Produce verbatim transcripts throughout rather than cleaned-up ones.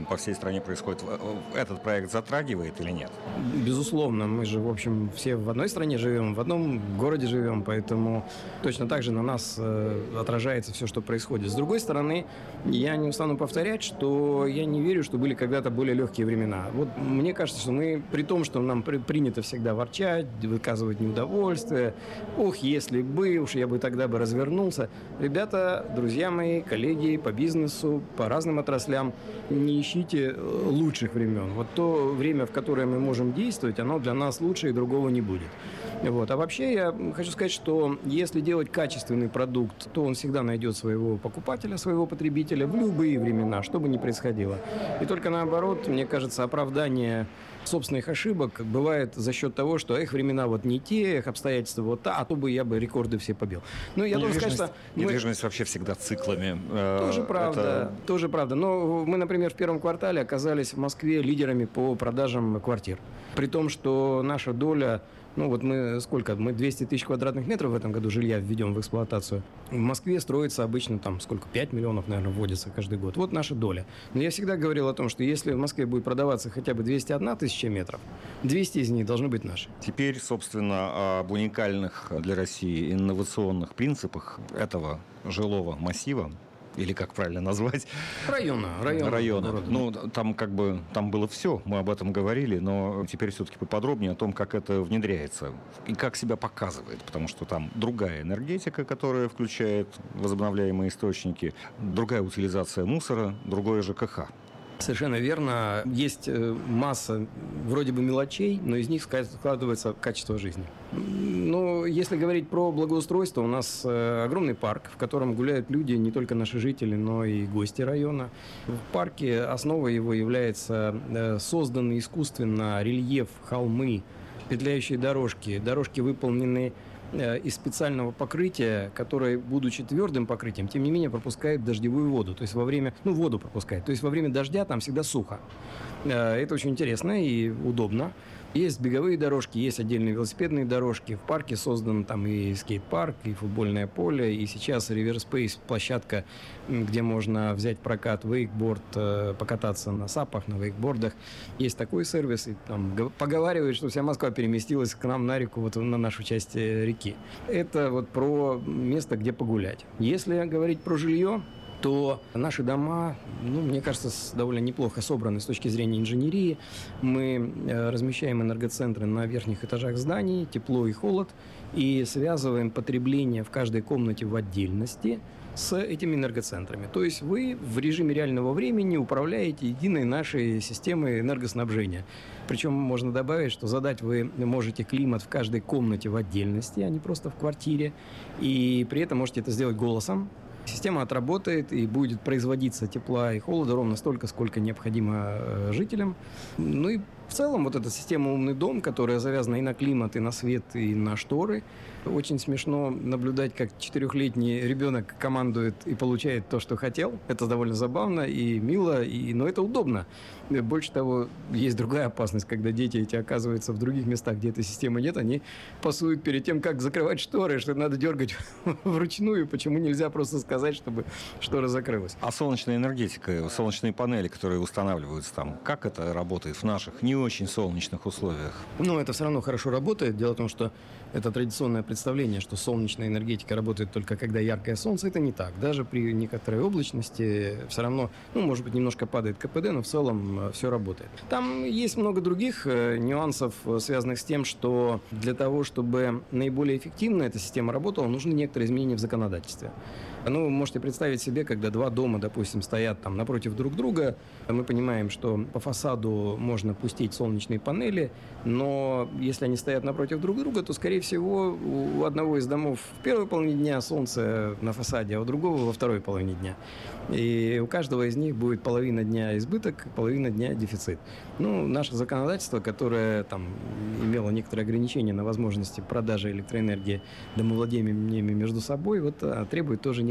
по всей стране происходит, этот проект затрагивает или нет? Безусловно, мы же, в общем, все в одной стране живем, в одном городе живем, поэтому точно так же на нас отражается все, что происходит. С другой стороны, я не устану повторять, что я не верю, что были когда-то более легкие времена. Вот мне кажется, что мы, при том, что нам принято всегда ворчать, выказывать неудовольствие, ох, если бы, уж я бы тогда бы развернулся. Ребята, друзья мои, коллеги по бизнесу, по разным отраслям, не ищите лучших времен. Вот то время, в которое мы можем действовать, оно для нас лучше и другого не будет. Вот. А вообще я хочу сказать, что если делать качественный продукт, то он всегда найдет своего покупателя, своего потребителя в любые времена, что бы ни происходило. И только наоборот, мне кажется, оправдание собственных ошибок бывает за счет того, что их времена вот не те, их обстоятельства вот та, а то бы я бы рекорды все побил. Ну, я должен сказать, что... Недвижимость мы... вообще всегда циклами. Тоже э, правда, это... тоже правда. Но мы, например, в первом квартале оказались в Москве лидерами по продажам квартир. При том, что наша доля... Ну, вот мы сколько? Мы двести тысяч квадратных метров в этом году жилья введем в эксплуатацию. В Москве строится обычно там сколько? пять миллионов, наверное, вводится каждый год. Вот наша доля. Но я всегда говорил о том, что если в Москве будет продаваться хотя бы двести одна тысяча метров, двести из них должны быть наши. Теперь, собственно, об уникальных для России инновационных принципах этого жилого массива, или как правильно назвать? Района. Района. района. Ну, там как бы, там было все, мы об этом говорили, но теперь все-таки поподробнее о том, как это внедряется и как себя показывает, потому что там другая энергетика, которая включает возобновляемые источники, другая утилизация мусора, другое ЖКХ. Совершенно верно. Есть масса вроде бы мелочей, но из них складывается качество жизни. Ну, если говорить про благоустройство, у нас огромный парк, в котором гуляют люди, не только наши жители, но и гости района. В парке основой его является созданный искусственно рельеф, холмы, петляющие дорожки. Дорожки выполнены из специального покрытия, которое, будучи твердым покрытием, тем не менее пропускает дождевую воду. То есть во время, ну, воду пропускает. То есть во время дождя там всегда сухо. Это очень интересно и удобно. Есть беговые дорожки, есть отдельные велосипедные дорожки. В парке создан там и скейт-парк, и футбольное поле, и сейчас Riverspace площадка, где можно взять в прокат вейкборд, покататься на сапах, на вейкбордах. Есть такой сервис, и там поговаривают, что вся Москва переместилась к нам на реку, вот на нашу часть реки. Это вот про место, где погулять. Если говорить про жилье, то наши дома, ну, мне кажется, довольно неплохо собраны с точки зрения инженерии. Мы размещаем энергоцентры на верхних этажах зданий, тепло и холод, и связываем потребление в каждой комнате в отдельности с этими энергоцентрами. То есть вы в режиме реального времени управляете единой нашей системой энергоснабжения. Причем можно добавить, что задать вы можете климат в каждой комнате в отдельности, а не просто в квартире. И при этом можете это сделать голосом. Система отработает и будет производиться тепла и холода ровно столько, сколько необходимо жителям. Ну и в целом вот эта система «Умный дом», которая завязана и на климат, и на свет, и на шторы. Очень смешно наблюдать, как четырехлетний ребенок командует и получает то, что хотел. Это довольно забавно и мило, и, но это удобно. Больше того, есть другая опасность, когда дети эти оказываются в других местах, где этой системы нет, они пасуют перед тем, как закрывать шторы, что надо дергать вручную, почему нельзя просто сказать, чтобы штора закрылась. А солнечная энергетика, солнечные панели, которые устанавливаются там, как это работает в наших не очень солнечных условиях? Ну, это все равно хорошо работает. Дело в том, что это традиционное представление, что солнечная энергетика работает только когда яркое солнце. Это не так. Даже при некоторой облачности все равно, ну, может быть, немножко падает КПД, но в целом все работает. Там есть много других нюансов, связанных с тем, что для того, чтобы наиболее эффективно эта система работала, нужны некоторые изменения в законодательстве. Ну, вы можете представить себе, когда два дома, допустим, стоят там напротив друг друга, мы понимаем, что по фасаду можно пустить солнечные панели, но если они стоят напротив друг друга, то, скорее всего, у одного из домов в первой половине дня солнце на фасаде, а у другого во второй половине дня. И у каждого из них будет половина дня избыток, половина дня дефицит. Ну, наше законодательство, которое там имело некоторые ограничения на возможности продажи электроэнергии домовладениями между собой, вот требует тоже некоторых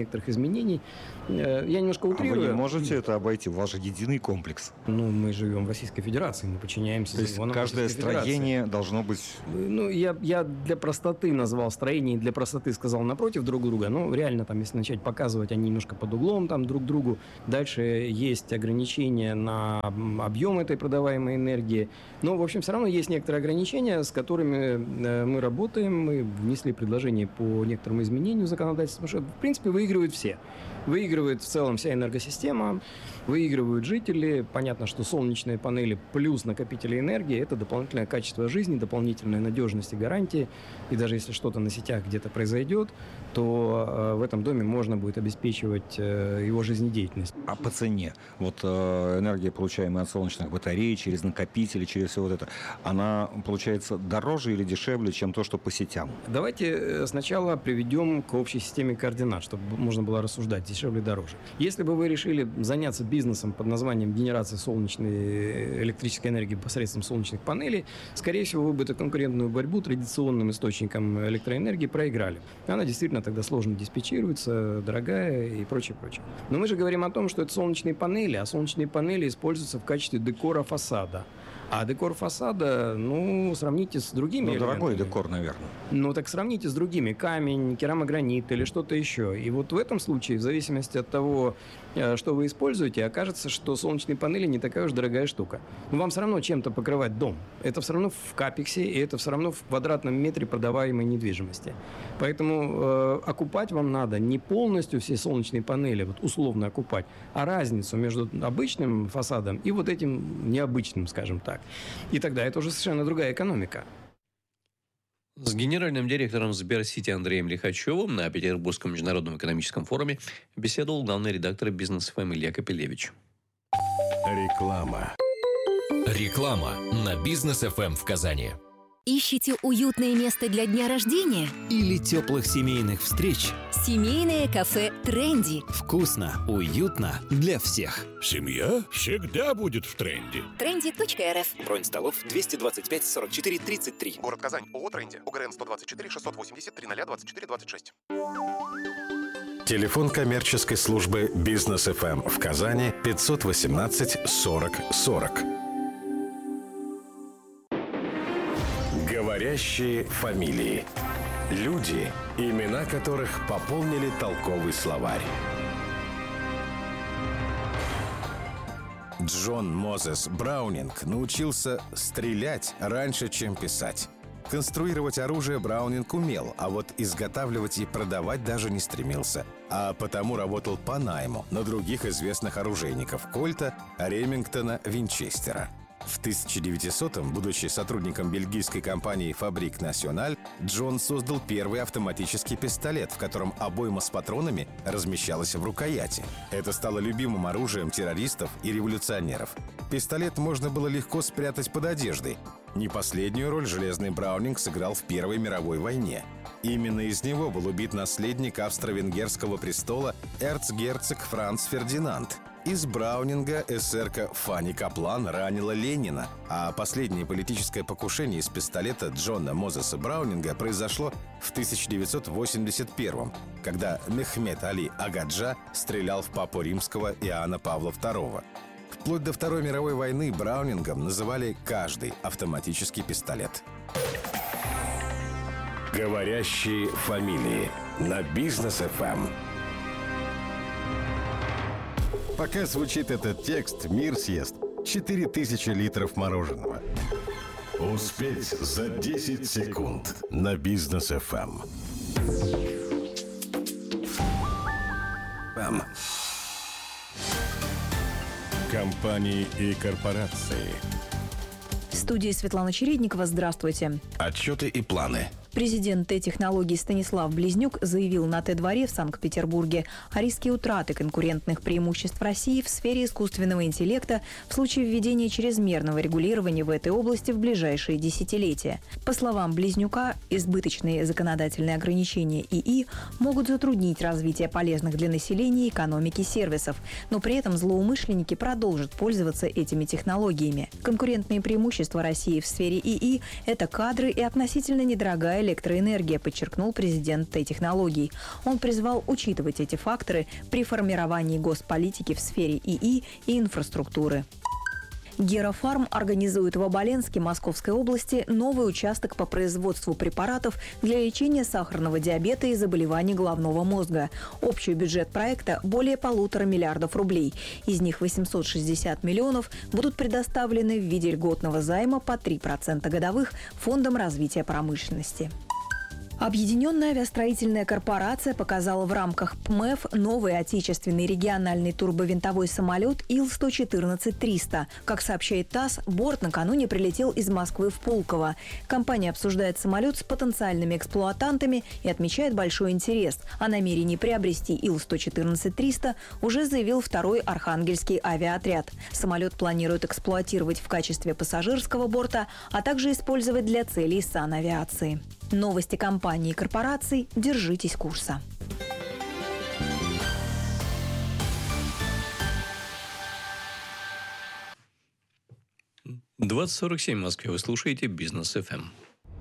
некоторых изменений. Я немножко утрирую. А вы не можете это обойти? У вас же единый комплекс. Ну, мы живем в Российской Федерации, мы подчиняемся. То есть каждое строение Федерации. должно быть... Ну, я, я для простоты назвал строение, и для простоты сказал напротив друг друга. Ну, реально, там, если начать показывать, они немножко под углом там друг к другу. Дальше есть ограничения на объем этой продаваемой энергии. Но, в общем, все равно есть некоторые ограничения, с которыми мы работаем. Мы внесли предложение по некоторому изменению законодательства, потому что, в принципе, выигрывают все. Выигрывает в целом вся энергосистема, выигрывают жители. Понятно, что солнечные панели плюс накопители энергии – это дополнительное качество жизни, дополнительная надежность и гарантии. И даже если что-то на сетях где-то произойдет, то э, в этом доме можно будет обеспечивать э, его жизнедеятельность. А по цене? Вот э, энергия, получаемая от солнечных батарей, через накопители, через все вот это, она получается дороже или дешевле, чем то, что по сетям? Давайте сначала приведем к общей системе координат, чтобы можно было рассуждать, дешевле, дороже. Если бы вы решили заняться бизнесом под названием генерация солнечной электрической энергии посредством солнечных панелей, скорее всего, вы бы эту конкурентную борьбу традиционным источником электроэнергии проиграли. Она действительно тогда сложно диспетчируется, дорогая и прочее, прочее. Но мы же говорим о том, что это солнечные панели, а солнечные панели используются в качестве декора фасада. А декор фасада, ну, сравните с другими Ну, дорогой элементами. декор, наверное. Ну, так сравните с другими. Камень, керамогранит или что-то еще. И вот в этом случае, в зависимости от того, что вы используете, окажется, что солнечные панели не такая уж дорогая штука. Но вам все равно чем-то покрывать дом. Это все равно в капексе, и это все равно в квадратном метре продаваемой недвижимости. Поэтому э, окупать вам надо не полностью все солнечные панели, вот условно окупать, а разницу между обычным фасадом и вот этим необычным, скажем так. И тогда это уже совершенно другая экономика. С генеральным директором Сберсити Андреем Лихачевым на Петербургском международном экономическом форуме беседовал главный редактор «Бизнес эф эм» Илья Капелевич. Реклама. Реклама на Бизнес эф эм в Казани. Ищите уютное место для дня рождения? Или теплых семейных встреч? Семейное кафе «Тренди». Вкусно, уютно для всех. Семья всегда будет в тренде. тренди точка эр эф. Бронь столов двести двадцать пять сорок четыре тридцать три. Город Казань. ООО «Тренди». ОГРН сто двадцать четыре шестьсот восемьдесят три ноль двадцать четыре двадцать шесть. Телефон коммерческой службы Бизнес эф эм в Казани пятьсот восемнадцать сорок сорок. Говорящие фамилии. Люди, имена которых пополнили толковый словарь. Джон Мозес Браунинг научился стрелять раньше, чем писать. Конструировать оружие Браунинг умел, а вот изготавливать и продавать даже не стремился. А потому работал по найму на других известных оружейников Кольта, Ремингтона, Винчестера. В тысяча девятисотом, будучи сотрудником бельгийской компании «Фабрик Националь», Джон создал первый автоматический пистолет, в котором обойма с патронами размещалась в рукояти. Это стало любимым оружием террористов и революционеров. Пистолет можно было легко спрятать под одеждой. Не последнюю роль железный Браунинг сыграл в Первой мировой войне. Именно из него был убит наследник австро-венгерского престола эрцгерцог Франц Фердинанд. Из Браунинга эсерка Фанни Каплан ранила Ленина, а последнее политическое покушение из пистолета Джона Мозеса Браунинга произошло в тысяча девятьсот восемьдесят первом, когда Мехмед Али Агаджа стрелял в папу римского Иоанна Павла второго. Вплоть до Второй мировой войны Браунингом называли каждый автоматический пистолет. Говорящие фамилии на Бизнес эф эм. Пока звучит этот текст, мир съест четыре тысячи литров мороженого. Успеть за десять секунд на Бизнес эф эм. Компании и корпорации. В студии Светлана Чередникова. Здравствуйте. Отчеты и планы. Президент Т-технологий Станислав Близнюк заявил на Т-дворе в Санкт-Петербурге о риске утраты конкурентных преимуществ России в сфере искусственного интеллекта в случае введения чрезмерного регулирования в этой области в ближайшие десятилетия. По словам Близнюка, избыточные законодательные ограничения ИИ могут затруднить развитие полезных для населения экономики сервисов, но при этом злоумышленники продолжат пользоваться этими технологиями. Конкурентные преимущества России в сфере ИИ – это кадры и относительно недорогая электроэнергия, подчеркнул президент Т-технологий. Он призвал учитывать эти факторы при формировании госполитики в сфере ИИ и инфраструктуры. Герофарм организует в Оболенске Московской области новый участок по производству препаратов для лечения сахарного диабета и заболеваний головного мозга. Общий бюджет проекта более полутора миллиардов рублей. Из них восемьсот шестьдесят миллионов будут предоставлены в виде льготного займа по три процента годовых Фондом развития промышленности. Объединенная авиастроительная корпорация показала в рамках ПМЭФ новый отечественный региональный турбовинтовой самолет Ил сто четырнадцать триста. Как сообщает ТАСС, борт накануне прилетел из Москвы в Пулково. Компания обсуждает самолет с потенциальными эксплуатантами и отмечает большой интерес. О намерении приобрести Ил сто четырнадцать триста уже заявил второй Архангельский авиаотряд. Самолет планируют эксплуатировать в качестве пассажирского борта, а также использовать для целей санавиации. Новости компаний и корпораций. Держитесь курса. двадцать сорок семь в Москве. Вы слушаете Бизнес эф эм.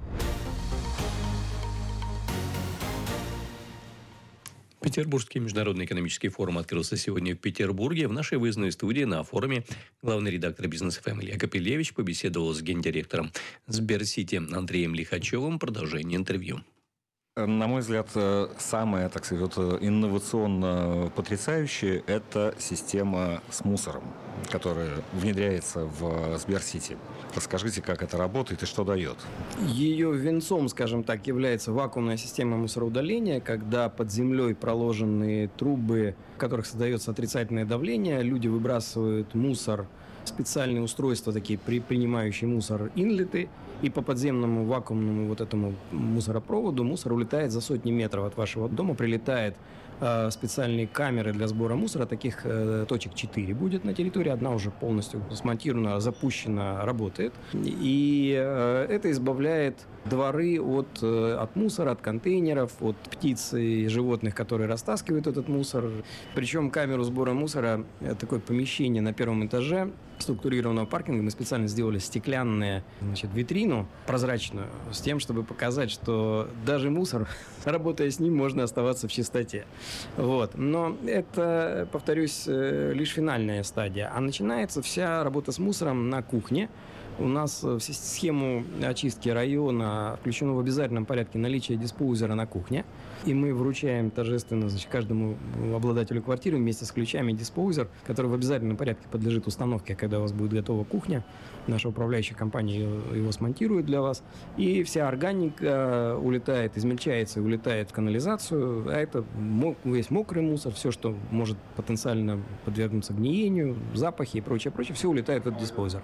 Петербургский международный экономический форум открылся сегодня в Петербурге. В нашей выездной студии на форуме главный редактор Бизнес эф эм Илья Капелевич побеседовал с гендиректором Сберсити Андреем Лихачевым. Продолжение интервью. На мой взгляд, самое, так сказать, инновационно потрясающее – это система с мусором, которая внедряется в Сберсити. Расскажите, как это работает и что дает. Ее венцом, скажем так, является вакуумная система мусороудаления, когда под землей проложены трубы, в которых создается отрицательное давление, люди выбрасывают мусор, специальные устройства, такие при, принимающие мусор, инлеты, и по подземному вакуумному вот этому мусоропроводу мусор улетает за сотни метров от вашего дома, прилетает э, специальные камеры для сбора мусора, таких э, точек четыре будет на территории, одна уже полностью смонтирована, запущена, работает, и э, это избавляет дворы от, э, от мусора, от контейнеров, от птиц и животных, которые растаскивают этот мусор. Причем камеру сбора мусора, такое помещение на первом этаже структурированного паркинга, мы специально сделали стеклянную, значит, витрину прозрачную, с тем, чтобы показать, что даже мусор, работая с ним, можно оставаться в чистоте. Вот. Но это, повторюсь, лишь финальная стадия. А начинается вся работа с мусором на кухне. У нас в схему очистки района включено в обязательном порядке наличие диспоузера на кухне. И мы вручаем торжественно, значит, каждому обладателю квартиры вместе с ключами диспоузер, который в обязательном порядке подлежит установке, когда у вас будет готова кухня. Наша управляющая компания его смонтирует для вас. И вся органика улетает, измельчается и улетает в канализацию. А это весь мокрый мусор, все, что может потенциально подвергнуться гниению, запахи и прочее, прочее, все улетает в этот диспоузер.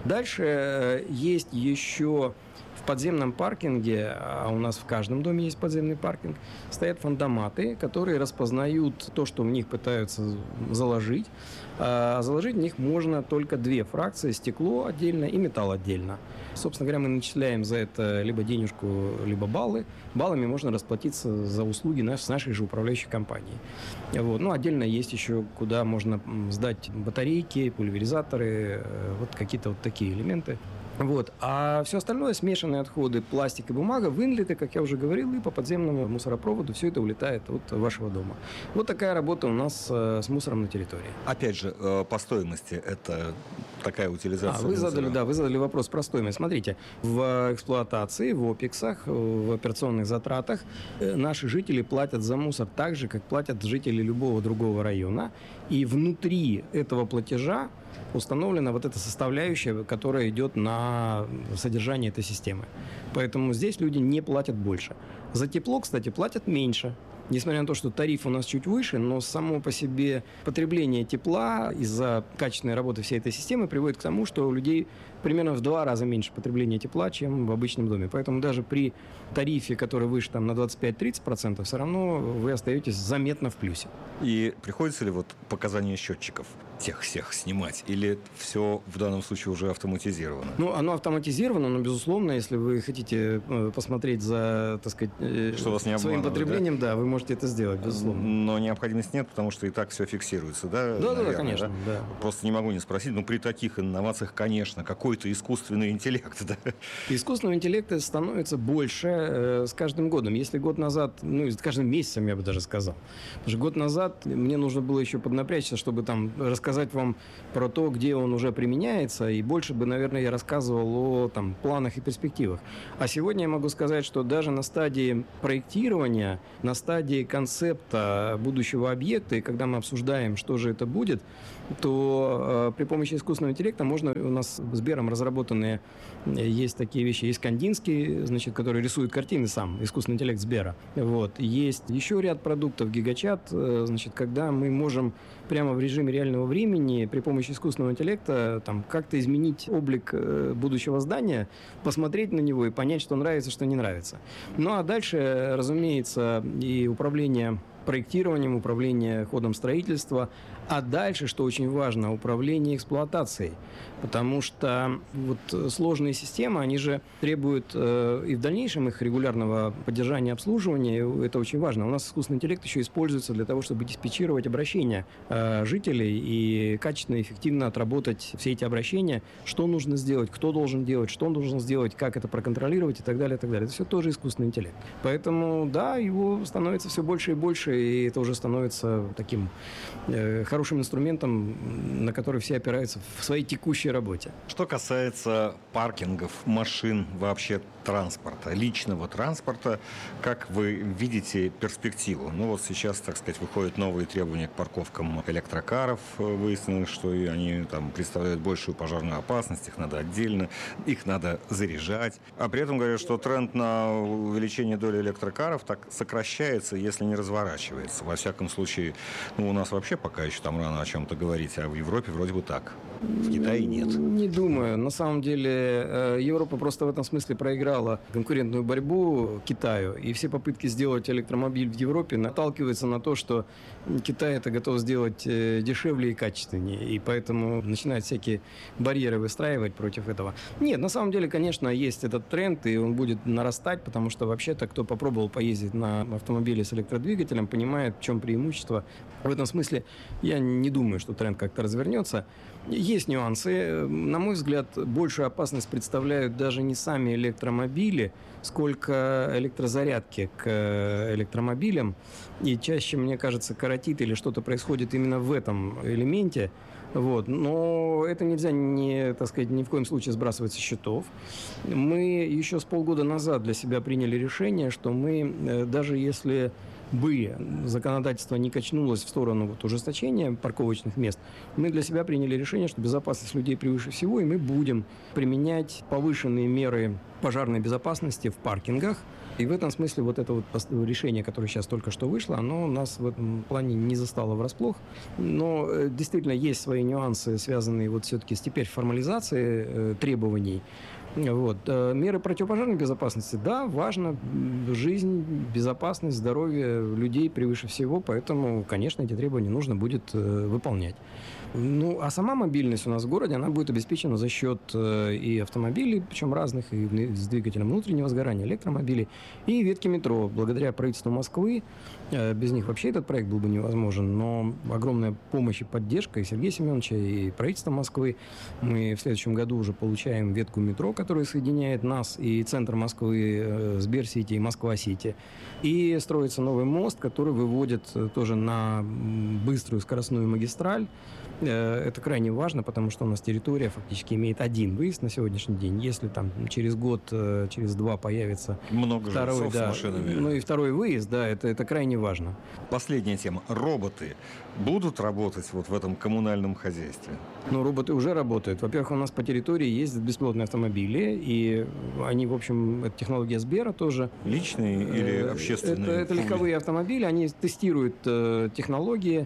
Дальше есть еще в подземном паркинге, а у нас в каждом доме есть подземный паркинг, стоят фондоматы, которые распознают то, что в них пытаются заложить. А заложить в них можно только две фракции: стекло отдельно и металл отдельно. Собственно говоря, мы начисляем за это либо денежку, либо баллы. Баллами можно расплатиться за услуги наш, с нашей же управляющей компанией. Вот. Ну, отдельно есть еще, куда можно сдать батарейки, пульверизаторы, вот какие-то вот такие элементы. Вот. А все остальное, смешанные отходы, пластик и бумага, в инлеты, как я уже говорил, и по подземному мусоропроводу все это улетает от вашего дома. Вот такая работа у нас э, с мусором на территории. Опять же, э, по стоимости это такая утилизация. А, вы задали, да, вы задали вопрос про стоимость. Смотрите, в эксплуатации, в опексах, в операционных затратах э, наши жители платят за мусор так же, как платят жители любого другого района. И внутри этого платежа установлена вот эта составляющая, которая идет на содержание этой системы. Поэтому здесь люди не платят больше. За тепло, кстати, платят меньше. Несмотря на то, что тариф у нас чуть выше, но само по себе потребление тепла из-за качественной работы всей этой системы приводит к тому, что у людей примерно в два раза меньше потребления тепла, чем в обычном доме. Поэтому даже при тарифе, который выше там, на двадцать пять - тридцать процентов, все равно вы остаетесь заметно в плюсе. И приходится ли вот показания счетчиков тех всех снимать? Или все в данном случае уже автоматизировано? Ну, оно автоматизировано, но, безусловно, если вы хотите э, посмотреть за, так сказать, э, что вас не своим потреблением, да? да, вы можете это сделать, безусловно. Но необходимости нет, потому что и так все фиксируется, да? Да, наверное, да, конечно, да? Да. Просто не могу не спросить, ну, при таких инновациях, конечно, какой-то искусственный интеллект, да? Искусственного интеллекта становится больше э, с каждым годом. Если год назад, ну, с каждым месяцем, я бы даже сказал. Потому что год назад мне нужно было еще поднапрячься, чтобы там рассказать вам про то, где он уже применяется, и больше бы, наверное, я рассказывал о там, планах и перспективах. А сегодня я могу сказать, что даже на стадии проектирования, на стадии концепта будущего объекта, и когда мы обсуждаем, что же это будет, то э, при помощи искусственного интеллекта можно, у нас с Сбером разработанные есть такие вещи, есть Кандинский, значит, который рисует картины сам, искусственный интеллект Сбера. Вот. Есть еще ряд продуктов, Гигачат, э, значит, когда мы можем прямо в режиме реального времени при помощи искусственного интеллекта там, как-то изменить облик э, будущего здания, посмотреть на него и понять, что нравится, что не нравится. Ну а дальше, разумеется, и управление проектированием, управление ходом строительства, а дальше, что очень важно, управление эксплуатацией. Потому что вот сложные системы, они же требуют э, и в дальнейшем их регулярного поддержания и обслуживания. Это очень важно. У нас искусственный интеллект еще используется для того, чтобы диспетчировать обращения э, жителей и качественно и эффективно отработать все эти обращения, что нужно сделать, кто должен делать, что он должен сделать, как это проконтролировать и так далее, и так далее. Это все тоже искусственный интеллект. Поэтому, да, его становится все больше и больше, и это уже становится таким э, хорошим инструментом, на который все опираются в своей текущей работе. Что касается паркингов, машин, вообще транспорта, личного транспорта, как вы видите перспективу? Ну вот сейчас, так сказать, выходят новые требования к парковкам электрокаров. Выяснилось, что и они там представляют большую пожарную опасность, их надо отдельно, их надо заряжать. А при этом говорят, что тренд на увеличение доли электрокаров так сокращается, если не разворачивается. Во всяком случае, ну, у нас вообще пока еще там рано о чем-то говорить, а в Европе вроде бы так. В Китае нет. Не думаю. На самом деле Европа просто в этом смысле проиграла конкурентную борьбу Китаю. И все попытки сделать электромобиль в Европе наталкиваются на то, что Китай это готов сделать дешевле и качественнее. И поэтому начинают всякие барьеры выстраивать против этого. Нет, на самом деле, конечно, есть этот тренд, и он будет нарастать, потому что вообще-то, кто попробовал поездить на автомобиле с электродвигателем, понимает, в чем преимущество. В этом смысле я не думаю, что тренд как-то развернется. Есть нюансы. На мой взгляд, большую опасность представляют даже не сами электромобили, сколько электрозарядки к электромобилям. И чаще, мне кажется, коротит или что-то происходит именно в этом элементе. Вот. Но это нельзя, не, так сказать, ни в коем случае сбрасывать со счетов. Мы еще с полгода назад для себя приняли решение, что мы, даже если бы законодательство не качнулось в сторону вот ужесточения парковочных мест, мы для себя приняли решение, что безопасность людей превыше всего, и мы будем применять повышенные меры пожарной безопасности в паркингах. И в этом смысле вот это вот решение, которое сейчас только что вышло, оно нас в этом плане не застало врасплох. Но действительно есть свои нюансы, связанные вот все-таки с теперь формализацией э, требований. Вот. Меры противопожарной безопасности, да, важно. Жизнь, безопасность, здоровье людей превыше всего, поэтому, конечно, эти требования нужно будет э, выполнять. Ну, а сама мобильность у нас в городе, она будет обеспечена за счет э, и автомобилей, причем разных, и с двигателем внутреннего сгорания, электромобилей, и ветки метро. Благодаря правительству Москвы, э, без них вообще этот проект был бы невозможен, но огромная помощь и поддержка и Сергея Семеновича, и правительства Москвы. Мы в следующем году уже получаем ветку метро, которая соединяет нас и центр Москвы, э, Сбер-Сити и Москва-Сити. И строится новый мост, который выводит тоже на быструю скоростную магистраль. Это крайне важно, потому что у нас территория фактически имеет один выезд на сегодняшний день. Если там через год, через два появится много второй, да, с машинами. Ну и второй выезд, да, это, это крайне важно. Последняя тема. Роботы будут работать вот в этом коммунальном хозяйстве? Ну, роботы уже работают. Во-первых, у нас по территории ездят беспилотные автомобили, и они, в общем, это технология Сбера тоже. Личные или общественные? Это, это легковые автомобили, они тестируют э, технологии.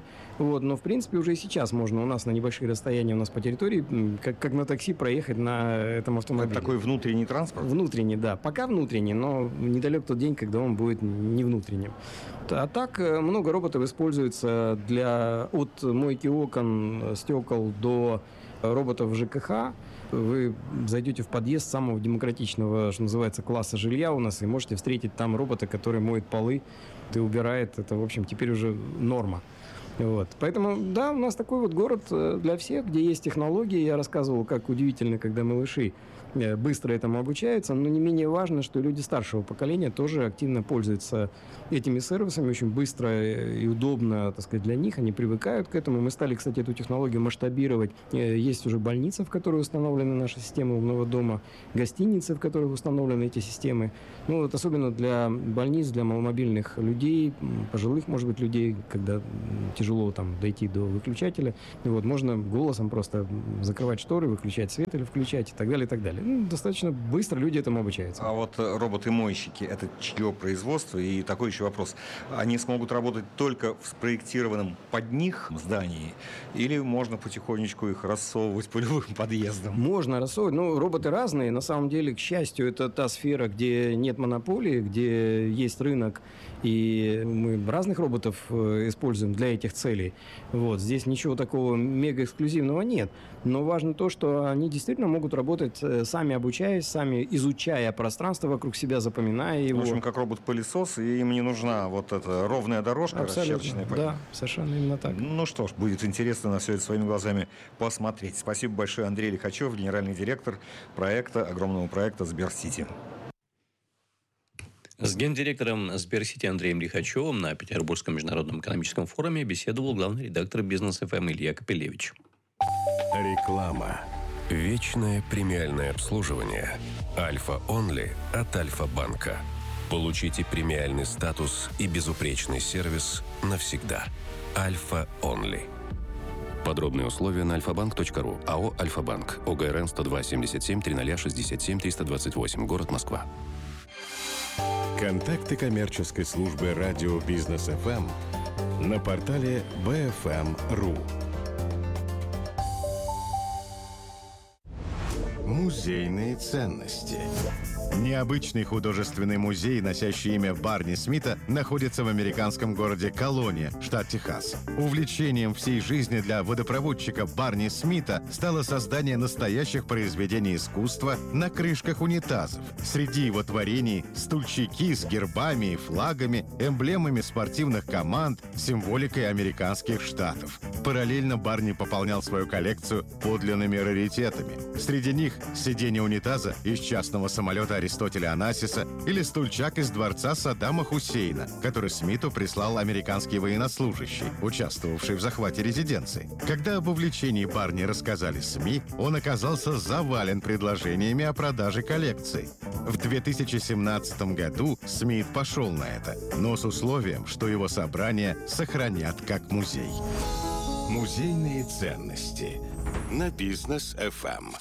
Вот, но, в принципе, уже и сейчас можно у нас на небольшие расстояния у нас по территории, как, как на такси, проехать на этом автомобиле. Это такой внутренний транспорт? Внутренний, да. Пока внутренний, но недалек тот день, когда он будет не внутренним. А так много роботов используется для от мойки окон, стекол до роботов ЖКХ. Вы зайдете в подъезд самого демократичного, что называется, класса жилья у нас, и можете встретить там робота, который моет полы и убирает. Это, в общем, теперь уже норма. Вот. Поэтому, да, у нас такой вот город для всех, где есть технологии. Я рассказывал, как удивительно, когда малыши быстро этому обучаются, но не менее важно, что люди старшего поколения тоже активно пользуются этими сервисами, очень быстро и удобно, так сказать, для них, они привыкают к этому. Мы стали, кстати, эту технологию масштабировать. Есть уже больницы, в которые установлены наши системы умного дома, гостиницы, в которых установлены эти системы. Ну, вот особенно для больниц, для маломобильных людей, пожилых, может быть, людей, когда тяжело там дойти до выключателя, вот, можно голосом просто закрывать шторы, выключать свет или включать и так далее, и так далее. Ну, достаточно быстро люди этому обучаются. А вот роботы-мойщики, это чье производство? И такой еще вопрос. Они смогут работать только в спроектированном под них здании? Или можно потихонечку их рассовывать по любым подъездам? Можно рассовывать. Ну, роботы разные. На самом деле, к счастью, это та сфера, где нет монополии, где есть рынок. И мы разных роботов используем для этих целей. Вот. Здесь ничего такого мега-эксклюзивного нет. Но важно то, что они действительно могут работать, сами обучаясь, сами изучая пространство вокруг себя, запоминая его. В общем, как робот-пылесос, и им не нужна вот эта ровная дорожка, расчерченная. Да, совершенно именно так. Ну что ж, будет интересно на все это своими глазами посмотреть. Спасибо большое, Андрей Лихачев, генеральный директор проекта, огромного проекта «Сберсити». С гендиректором Сберсити Андреем Лихачевым на Петербургском международном экономическом форуме беседовал главный редактор Бизнес эф эм Илья Капелевич. Реклама. Вечное премиальное обслуживание. Альфа Онли от Альфа-банка. Получите премиальный статус и безупречный сервис навсегда. Альфа Онли. Подробные условия на альфа банк точка ру. АО «Альфа-банк». ОГРН сто два семьдесят семь триста шестьдесят семь триста двадцать восемь. Город Москва. Контакты коммерческой службы радио Бизнес эф эм на портале би эф эм точка ру. Музейные ценности. Необычный художественный музей, носящий имя Барни Смита, находится в американском городе Колония, штат Техас. Увлечением всей жизни для водопроводчика Барни Смита стало создание настоящих произведений искусства на крышках унитазов. Среди его творений стульчики с гербами и флагами, эмблемами спортивных команд, символикой американских штатов. Параллельно Барни пополнял свою коллекцию подлинными раритетами. Среди них сиденье унитаза из частного самолета Аристотеля Онасиса или стульчак из дворца Саддама Хусейна, который Смиту прислал американский военнослужащий, участвовавший в захвате резиденции. Когда об увлечении Барни рассказали СМИ, он оказался завален предложениями о продаже коллекции. В две тысячи семнадцатом году Смит пошел на это, но с условием, что его собрания сохранят как музей. Музейные ценности на Бизнес эф эм.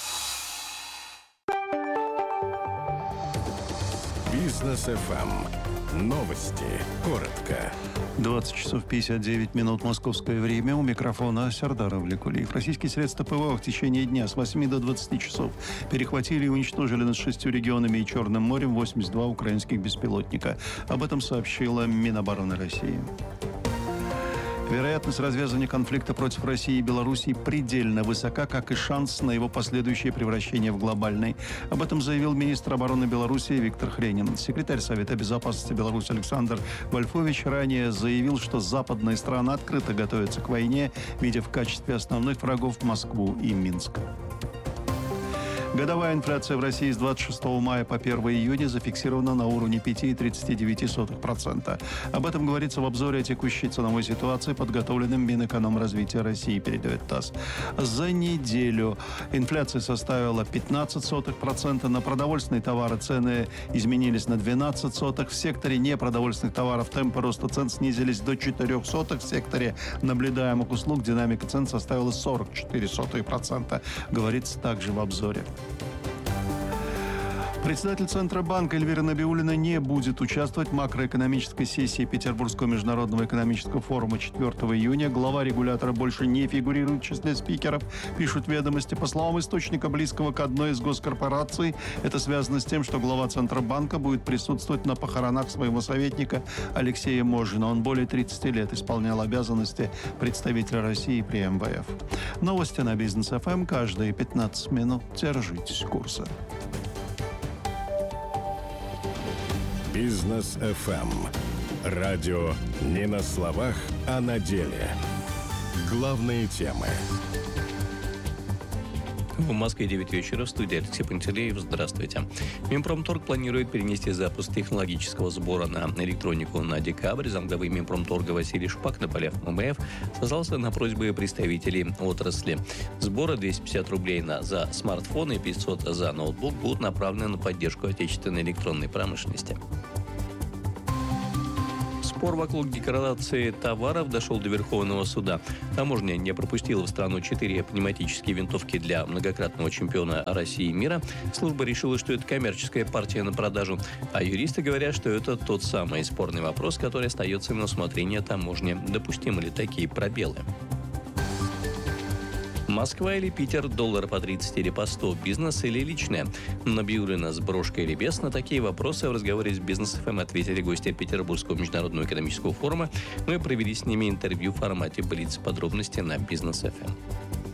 Бизнес эф эм. Новости. Коротко. двадцать часов пятьдесят девять минут московское время. У микрофона Сардар Авликулиев. Российские средства ПВО в течение дня с восьми до двадцати часов перехватили и уничтожили над шестью регионами и Черным морем восемьдесят два украинских беспилотника. Об этом сообщила Минобороны России. Вероятность развязывания конфликта против России и Белоруссии предельно высока, как и шанс на его последующее превращение в глобальный. Об этом заявил министр обороны Белоруссии Виктор Хренин. Секретарь Совета безопасности Беларуси Александр Вольфович ранее заявил, что западные страны открыто готовятся к войне, видя в качестве основных врагов Москву и Минск. Годовая инфляция в России с двадцать шестого мая по первого июня зафиксирована на уровне пять целых тридцать девять сотых процента. Об этом говорится в обзоре о текущей ценовой ситуации, подготовленном Минэкономразвития России, передает ТАСС. За неделю инфляция составила пятнадцать сотых процента. На продовольственные товары цены изменились на двенадцать сотых. В секторе непродовольственных товаров темпы роста цен снизились до четырех сотых. В секторе наблюдаемых услуг динамика цен составила сорок четыре сотых процента. Говорится также в обзоре. Председатель Центробанка Эльвира Набиуллина не будет участвовать в макроэкономической сессии Петербургского международного экономического форума четвёртого июня. Глава регулятора больше не фигурирует в числе спикеров, пишут «Ведомости». По словам источника, близкого к одной из госкорпораций, это связано с тем, что глава Центробанка будет присутствовать на похоронах своего советника Алексея Можина. Он более тридцати лет исполнял обязанности представителя России при эм вэ эф. Новости на Бизнес эф эм каждые пятнадцать минут. Держитесь курса. Бизнес эф эм. Радио не на словах, а на деле. Главные темы. В Москве девять вечера, в студии Алексей Пантелеев. Здравствуйте. Минпромторг планирует перенести запуск технологического сбора на электронику на декабрь. Замглавы Минпромторга Василий Шпак на полях эм вэ эф сослался на просьбы представителей отрасли. Сборы двести пятьдесят рублей на, за смартфон и пятьсот за ноутбук будут направлены на поддержку отечественной электронной промышленности. Спор вокруг декларации товаров дошел до Верховного суда. Таможня не пропустила в страну четыре пневматические винтовки для многократного чемпиона России и мира. Служба решила, что это коммерческая партия на продажу. А юристы говорят, что это тот самый спорный вопрос, который остается на усмотрение таможни. Допустимы ли такие пробелы? Москва или Питер, доллар по тридцать или по сто, бизнес или личное? Набиуллина с брошкой или без? На такие вопросы в разговоре с Бизнес эф эм ответили гости Петербургского международного экономического форума. Мы провели с ними интервью в формате «Блиц». Подробности на Бизнес эф эм.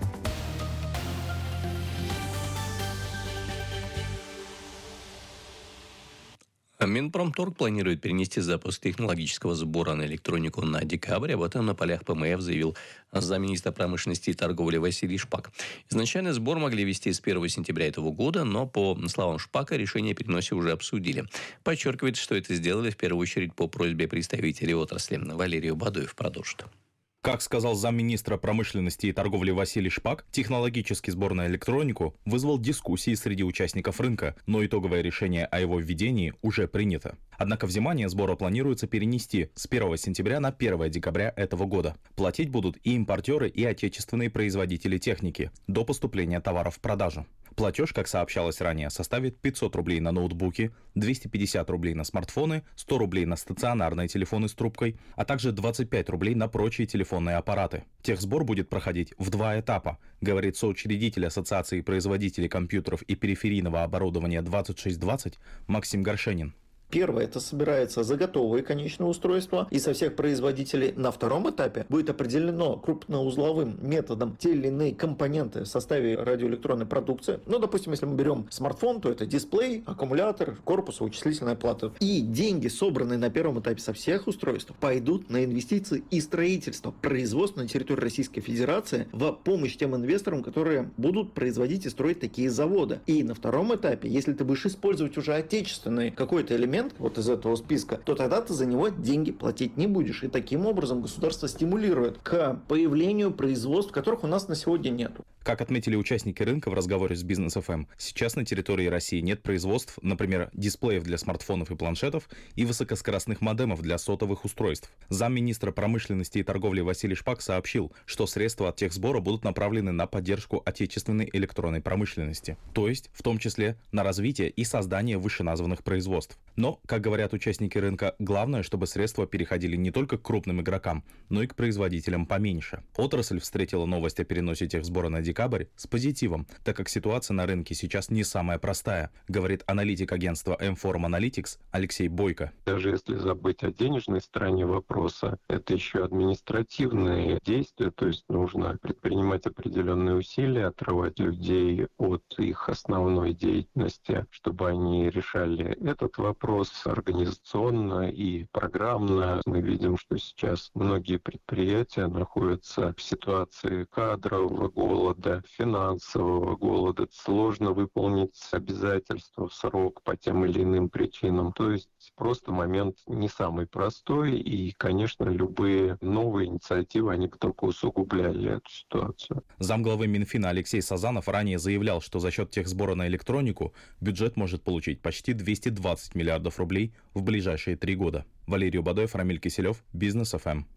Минпромторг планирует перенести запуск технологического сбора на электронику на декабрь. Об этом на полях пэ эм эф заявил замминистра промышленности и торговли Василий Шпак. Изначально сбор могли вести с первого сентября этого года, но, по словам Шпака, решение о переносе уже обсудили. Подчеркивается, что это сделали в первую очередь по просьбе представителей отрасли. Валерий Бадоев продолжит. Как сказал замминистра промышленности и торговли Василий Шпак, технологический сбор на электронику вызвал дискуссии среди участников рынка, но итоговое решение о его введении уже принято. Однако взимание сбора планируется перенести с первого сентября на первое декабря этого года. Платить будут и импортеры, и отечественные производители техники до поступления товаров в продажу. Платеж, как сообщалось ранее, составит пятьсот рублей на ноутбуки, двести пятьдесят рублей на смартфоны, сто рублей на стационарные телефоны с трубкой, а также двадцать пять рублей на прочие телефонные аппараты. Техсбор будет проходить в два этапа, говорит соучредитель Ассоциации производителей компьютеров и периферийного оборудования двадцать шесть двадцать Максим Горшенин. Первое, это собирается заготовые конечные устройства, и со всех производителей. На втором этапе будет определено крупноузловым методом те или иные компоненты в составе радиоэлектронной продукции. Ну, допустим, если мы берем смартфон, то это дисплей, аккумулятор, корпус, вычислительная плата. И деньги, собранные на первом этапе со всех устройств, пойдут на инвестиции и строительство производства на территории Российской Федерации в помощь тем инвесторам, которые будут производить и строить такие заводы. И на втором этапе, если ты будешь использовать уже отечественный какой-то элемент, вот из этого списка, то тогда ты за него деньги платить не будешь. И таким образом государство стимулирует к появлению производств, которых у нас на сегодня нет. Как отметили участники рынка в разговоре с Бизнес эф эм, сейчас на территории России нет производств, например, дисплеев для смартфонов и планшетов и высокоскоростных модемов для сотовых устройств. Замминистра промышленности и торговли Василий Шпак сообщил, что средства от техсбора будут направлены на поддержку отечественной электронной промышленности, то есть в том числе на развитие и создание вышеназванных производств. Но, как говорят участники рынка, главное, чтобы средства переходили не только к крупным игрокам, но и к производителям поменьше. Отрасль встретила новость о переносе техсбора на декабрь с позитивом, так как ситуация на рынке сейчас не самая простая, говорит аналитик агентства M-Forum Analytics Алексей Бойко. Даже если забыть о денежной стороне вопроса, это еще административные действия, то есть нужно предпринимать определенные усилия, отрывать людей от их основной деятельности, чтобы они решали этот вопрос организационно и программно. Мы видим, что сейчас многие предприятия находятся в ситуации кадрового голода, финансового голода. Сложно выполнить обязательства в срок по тем или иным причинам. То есть просто момент не самый простой, и, конечно, любые новые инициативы, они бы только усугубляли эту ситуацию. Замглавы Минфина Алексей Сазанов ранее заявлял, что за счет техсбора на электронику бюджет может получить почти двести двадцать миллиардов рублей в ближайшие три года. Валерий Бадоев, Рамиль Киселев, Бизнес эф эм.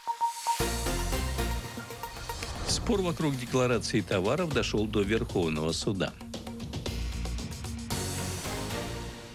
Спор вокруг декларации товаров дошел до Верховного суда.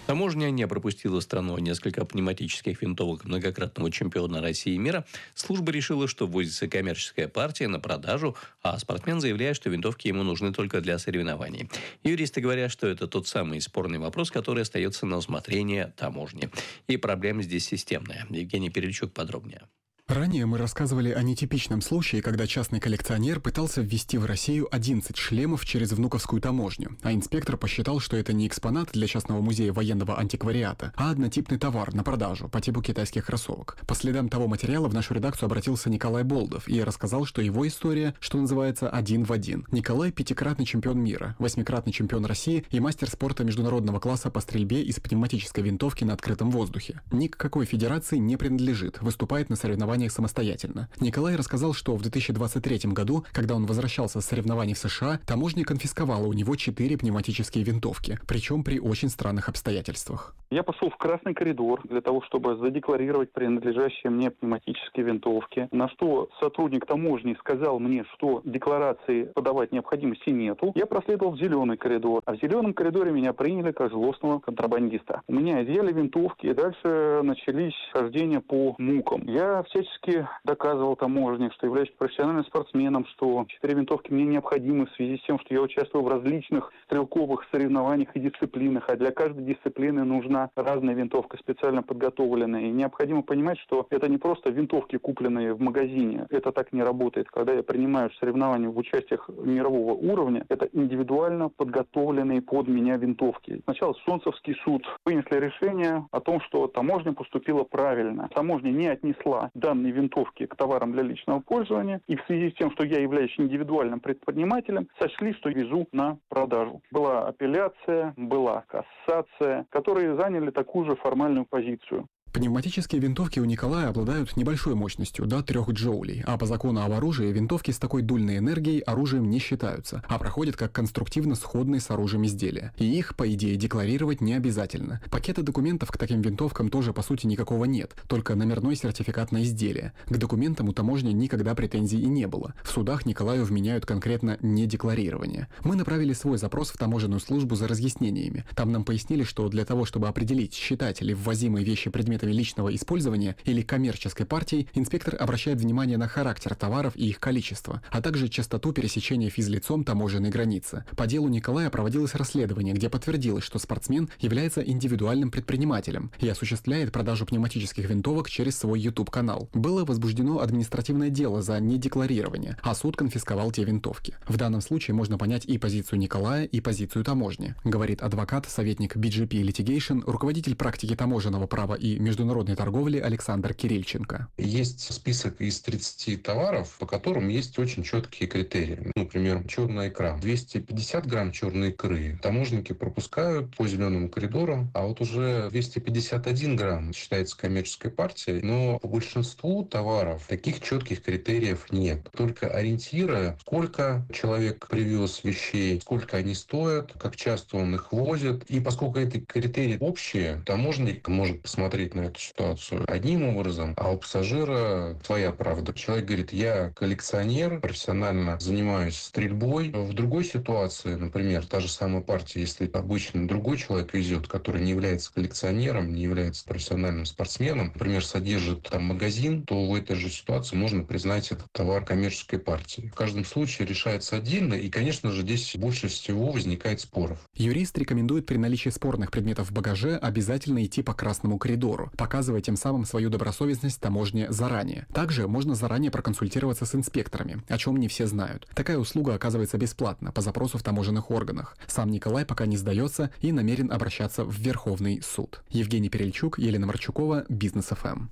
Таможня не пропустила страну несколько пневматических винтовок многократного чемпиона России и мира. Служба решила, что ввозится коммерческая партия на продажу, а спортсмен заявляет, что винтовки ему нужны только для соревнований. Юристы говорят, что это тот самый спорный вопрос, который остается на усмотрение таможни. И проблема здесь системная. Евгений Перельчук подробнее. Ранее мы рассказывали о нетипичном случае, когда частный коллекционер пытался ввести в Россию одиннадцать шлемов через внуковскую таможню, а инспектор посчитал, что это не экспонат для частного музея военного антиквариата, а однотипный товар на продажу по типу китайских кроссовок. По следам того материала в нашу редакцию обратился Николай Болдов и рассказал, что его история, что называется, один в один. Николай – пятикратный чемпион мира, восьмикратный чемпион России и мастер спорта международного класса по стрельбе из пневматической винтовки на открытом воздухе. Ни к какой федерации не принадлежит, выступает на соревнованиях самостоятельно. Николай рассказал, что в две тысячи двадцать третьем году, когда он возвращался с соревнований в США, таможня конфисковала у него четыре пневматические винтовки, причем при очень странных обстоятельствах. Я пошел в красный коридор для того, чтобы задекларировать принадлежащие мне пневматические винтовки, на что сотрудник таможни сказал мне, что декларации подавать необходимости нету. Я проследовал в зеленый коридор, а в зеленом коридоре меня приняли как злостного контрабандиста. У меня изъяли винтовки, и дальше начались хождения по мукам. Я всячески доказывал таможне, что являюсь профессиональным спортсменом, что четыре винтовки мне необходимы в связи с тем, что я участвую в различных стрелковых соревнованиях и дисциплинах, а для каждой дисциплины нужна разная винтовка, специально подготовленная. И необходимо понимать, что это не просто винтовки, купленные в магазине. Это так не работает. Когда я принимаю соревнования в участиях мирового уровня, это индивидуально подготовленные под меня винтовки. Сначала Солнцевский суд вынесли решение о том, что таможня поступила правильно. Таможня не отнесла данные винтовки к товарам для личного пользования, и в связи с тем, что я являюсь индивидуальным предпринимателем, сочли, что везу на продажу. Была апелляция, была кассация, которые заняли такую же формальную позицию. Пневматические винтовки у Николая обладают небольшой мощностью, до трех джоулей, а по закону об оружии винтовки с такой дульной энергией оружием не считаются, а проходят как конструктивно сходные с оружием изделия. И их, по идее, декларировать не обязательно. Пакета документов к таким винтовкам тоже, по сути, никакого нет, только номерной сертификат на изделие. К документам у таможни никогда претензий и не было. В судах Николаю вменяют конкретно недекларирование. Мы направили свой запрос в таможенную службу за разъяснениями. Там нам пояснили, что для того, чтобы определить, считать ли ввозимые вещи предметами личного использования или коммерческой партией, инспектор обращает внимание на характер товаров и их количество, а также частоту пересечения физлицом таможенной границы. По делу Николая проводилось расследование, где подтвердилось, что спортсмен является индивидуальным предпринимателем и осуществляет продажу пневматических винтовок через свой YouTube-канал. Было возбуждено административное дело за недекларирование, а суд конфисковал те винтовки. В данном случае можно понять и позицию Николая, и позицию таможни, говорит адвокат, советник би джи пи Litigation, руководитель практики таможенного права и международной торговли Александр Кирильченко. Есть список из тридцати товаров, по которым есть очень четкие критерии. Например, черная икра. двести пятьдесят грамм черной икры таможенники пропускают по зеленому коридору, а вот уже двести пятьдесят один грамм считается коммерческой партией, но по большинству товаров таких четких критериев нет. Только ориентиры, сколько человек привез вещей, сколько они стоят, как часто он их возит. И поскольку эти критерии общие, таможенник может посмотреть на эту ситуацию одним образом, а у пассажира своя правда. Человек говорит, я коллекционер, профессионально занимаюсь стрельбой. В другой ситуации, например, та же самая партия, если обычно другой человек везет, который не является коллекционером, не является профессиональным спортсменом, например, содержит там магазин, то в этой же ситуации можно признать этот товар коммерческой партией. В каждом случае решается отдельно, и, конечно же, здесь больше всего возникает споров. Юрист рекомендует при наличии спорных предметов в багаже обязательно идти по красному коридору, показывая тем самым свою добросовестность таможне заранее. Также можно заранее проконсультироваться с инспекторами, о чем не все знают. Такая услуга оказывается бесплатно по запросу в таможенных органах. Сам Николай пока не сдается и намерен обращаться в Верховный суд. Евгений Перельчук, Елена Марчукова, Бизнес эф эм.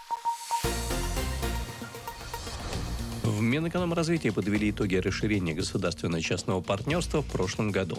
В Минэкономразвитии подвели итоги расширения государственно-частного партнерства в прошлом году.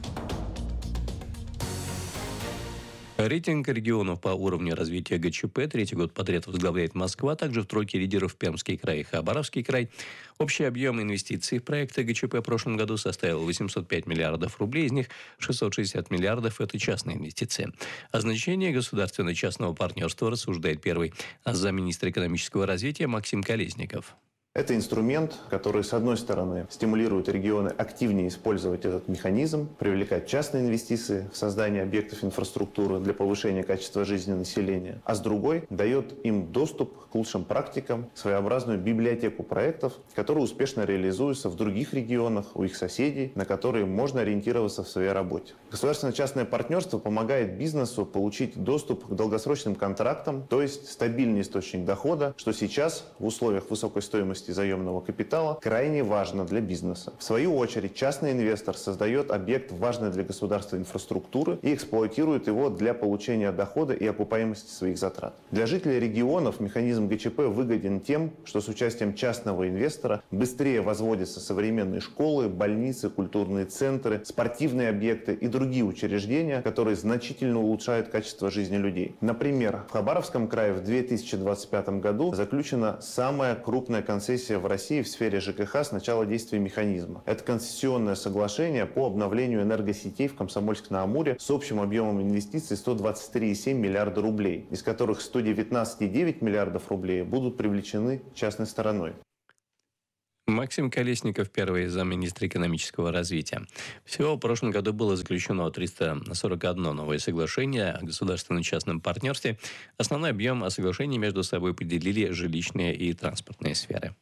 Рейтинг регионов по уровню развития гэ че пэ третий год подряд возглавляет Москва, также в тройке лидеров Пермский край и Хабаровский край. Общий объем инвестиций в проекты гэ че пэ в прошлом году составил восемьсот пять миллиардов рублей, из них шестьсот шестьдесят миллиардов – это частные инвестиции. О значении государственно-частного партнерства рассуждает первый замминистра экономического развития Максим Колесников. Это инструмент, который, с одной стороны, стимулирует регионы активнее использовать этот механизм, привлекать частные инвестиции в создание объектов инфраструктуры для повышения качества жизни населения, а с другой дает им доступ к лучшим практикам, своеобразную библиотеку проектов, которые успешно реализуются в других регионах, у их соседей, на которые можно ориентироваться в своей работе. Государственно-частное партнерство помогает бизнесу получить доступ к долгосрочным контрактам, то есть стабильный источник дохода, что сейчас в условиях высокой стоимости заемного капитала крайне важно для бизнеса. В свою очередь, частный инвестор создает объект важной для государства инфраструктуры и эксплуатирует его для получения дохода и окупаемости своих затрат. Для жителей регионов механизм ГЧП выгоден тем, что с участием частного инвестора быстрее возводятся современные школы, больницы, культурные центры, спортивные объекты и другие учреждения, которые значительно улучшают качество жизни людей. Например, в Хабаровском крае в две тысячи двадцать пятом году заключена самая крупная концессия в России в сфере ЖКХ с начала действия механизма. Это концессионное соглашение по обновлению энергосетей в Комсомольск-на-Амуре с общим объемом инвестиций сто двадцать три и семь миллиарда рублей, из которых сто девятнадцать и девять миллиардов рублей будут привлечены частной стороной. Максим Колесников, первый замминистра экономического развития. Всего в прошлом году было заключено триста сорок одно новое соглашение о государственно-частном партнерстве. Основной объем соглашений между собой поделили жилищные и транспортные сферы.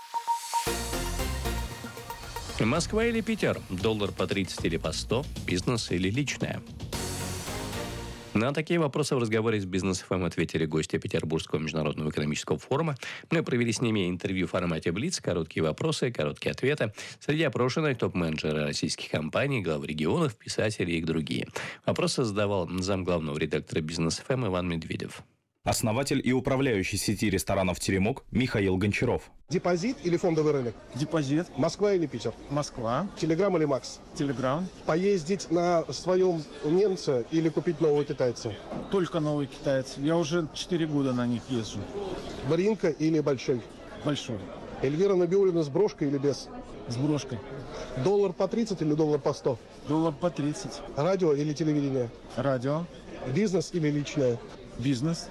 Москва или Питер? Доллар по тридцать или по сто? Бизнес или личное? На такие вопросы в разговоре с Бизнес эф эм ответили гости Петербургского международного экономического форума. Мы провели с ними интервью в формате Блиц, короткие вопросы, короткие ответы. Среди опрошенных топ-менеджеры российских компаний, главы регионов, писатели и другие. Вопросы задавал замглавного редактора Бизнес эф эм Иван Медведев. Основатель и управляющий сети ресторанов «Теремок» Михаил Гончаров. Депозит или фондовый рынок? Депозит. Москва или Питер? Москва. Телеграм или Макс? Телеграм. Поездить на своем немце или купить нового китайца? Только новый китаец. Я уже четыре года на них езжу. Маринка или Большой? Большой. Эльвира Набиуллина с брошкой или без? С брошкой. Доллар по тридцать или доллар по сто? Доллар по тридцать. Радио или телевидение? Радио. Бизнес или личное? Бизнес.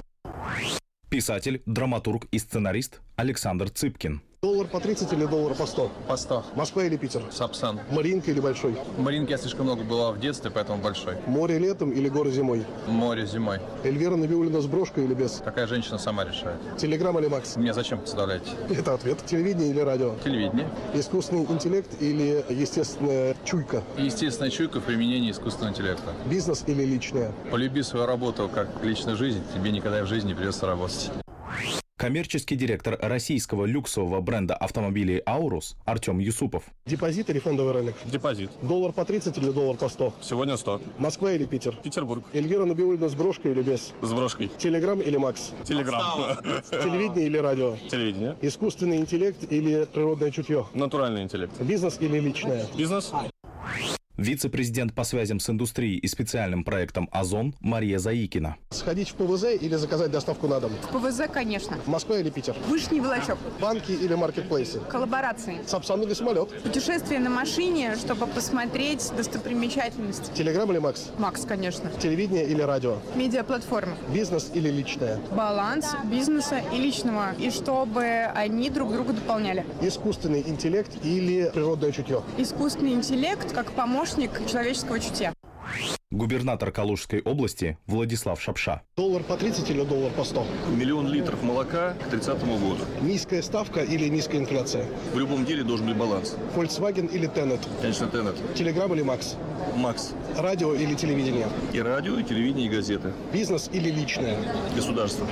Писатель, драматург и сценарист Александр Цыпкин. Доллар по тридцать или доллар по сто? По сто. Москва или Питер? Сапсан. Маринка или Большой? Маринки я слишком много была в детстве, поэтому Большой. Море летом или горы зимой? Море зимой. Эльвира Набиуллина с брошкой или без? Какая женщина сама решает. Телеграм или Макс? Мне зачем представляете? Это ответ. Телевидение или радио? Телевидение. Искусственный интеллект или естественная чуйка? Естественная чуйка в применении искусственного интеллекта. Бизнес или личное? Полюби свою работу как личную жизнь, тебе никогда в жизни не придется работать. Коммерческий директор российского люксового бренда автомобилей «Аурус» Артем Юсупов. Депозит или фондовый рынок? Депозит. Доллар по тридцать или доллар по сто? Сегодня сто. Москва или Питер? Петербург. Эльвира Набиуллина с брошкой или без? С брошкой. Телеграм или Макс? Телеграм. Телевидение или радио? Телевидение. Искусственный интеллект или природное чутье? Натуральный интеллект. Бизнес или личное? Бизнес. Вице-президент по связям с индустрией и специальным проектом «Озон» Мария Заикина. Сходить в ПВЗ или заказать доставку на дом? В ПВЗ, конечно. Москва или Питер? Вышний Волочок. Банки или маркетплейсы? Коллаборации. Сапсан или самолет? Путешествие на машине, чтобы посмотреть достопримечательности. Телеграм или Макс? Макс, конечно. Телевидение или радио? Медиаплатформа. Бизнес или личное? Баланс бизнеса и личного. И чтобы они друг друга дополняли. Искусственный интеллект или природное чутье? Искусственный интеллект как помощник человеческого чутья. Губернатор Калужской области Владислав Шапша. Доллар по тридцать или доллар по сто? Миллион литров молока к тридцатому году. Низкая ставка или низкая инфляция? В любом деле должен быть баланс. Volkswagen или Tenet? Конечно, Tenet. Телеграм или Макс? Макс. Радио или телевидение? И радио, и телевидение, и газеты. Бизнес или личное? Государство.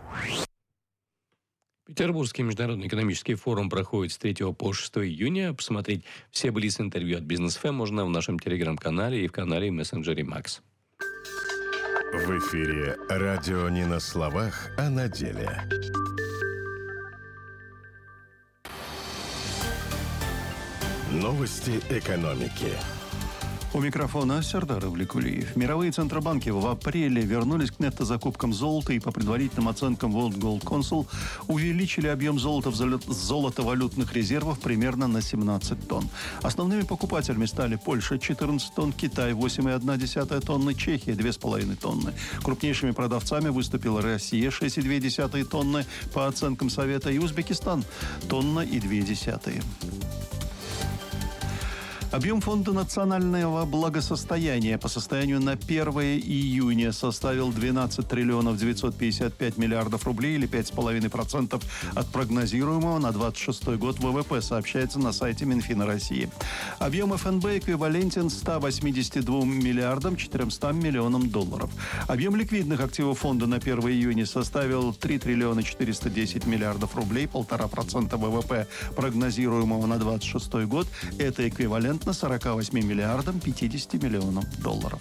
Петербургский международный экономический форум проходит с третьего по шестое июня. Посмотреть все блиц-интервью от Бизнес эф эм можно в нашем телеграм-канале и в канале и мессенджере Макс. В эфире радио не на словах, а на деле. Новости экономики. У микрофона Сердар Ивликулиев. Мировые центробанки в апреле вернулись к нетто-закупкам золота и по предварительным оценкам World Gold Council увеличили объем золота в золотовалютных резервах примерно на семнадцать тонн. Основными покупателями стали Польша четырнадцать тонн, Китай восемь целых одна десятая тонны, Чехия две с половиной тонны. Крупнейшими продавцами выступила Россия шесть целых две десятых тонны по оценкам Совета и Узбекистан тонна и две десятые. Объем фонда национального благосостояния по состоянию на первое июня составил двенадцать триллионов девятьсот пятьдесят пять миллиардов рублей или пять целых пять десятых процента от прогнозируемого на двадцать шестой год ВВП, сообщается на сайте Минфина России. Объем эф эн бэ эквивалентен ста восьмидесяти двум миллиардам четырёмстам миллионам долларов. Объем ликвидных активов фонда на первое июня составил три триллиона четыреста десять миллиардов рублей, полтора процента ВВП прогнозируемого на двадцать шестой год. Это эквивалент на сорока восьми миллиардам пятидесяти миллионов долларов.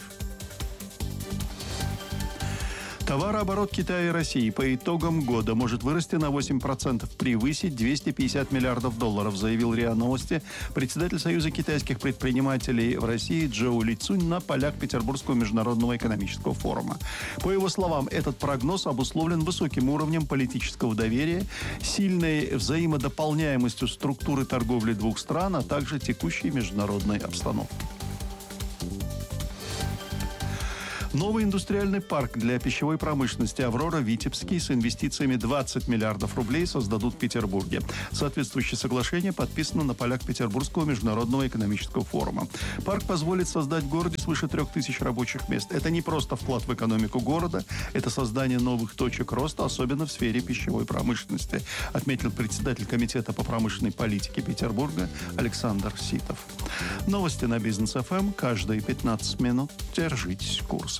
Товарооборот Китая и России по итогам года может вырасти на восемь процентов, превысить двести пятьдесят миллиардов долларов, заявил РИА Новости председатель Союза китайских предпринимателей в России Джоу Ли Цунь на полях Петербургского международного экономического форума. По его словам, этот прогноз обусловлен высоким уровнем политического доверия, сильной взаимодополняемостью структуры торговли двух стран, а также текущей международной обстановкой. Новый индустриальный парк для пищевой промышленности «Аврора-Витебский» с инвестициями двадцать миллиардов рублей создадут в Петербурге. Соответствующее соглашение подписано на полях Петербургского международного экономического форума. Парк позволит создать в городе свыше трех тысяч рабочих мест. Это не просто вклад в экономику города, это создание новых точек роста, особенно в сфере пищевой промышленности, отметил председатель Комитета по промышленной политике Петербурга Александр Ситов. Новости на Бизнес эф эм каждые пятнадцать минут. Держитесь курса.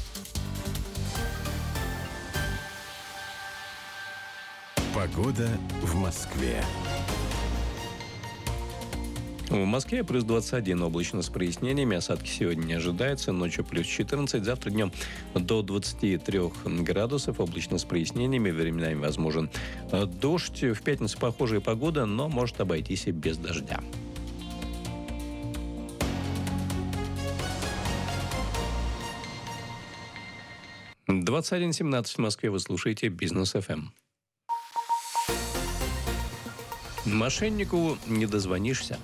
Погода в Москве. В Москве плюс двадцать один, облачно с прояснениями. Осадки сегодня не ожидается. Ночью плюс четырнадцать. Завтра днем до двадцати трёх градусов. Облачно с прояснениями. Временами возможен дождь. В пятницу похожая погода, но может обойтись и без дождя. двадцать один семнадцать в Москве. Вы слушаете Бизнес эф эм. Мошеннику не дозвонишься.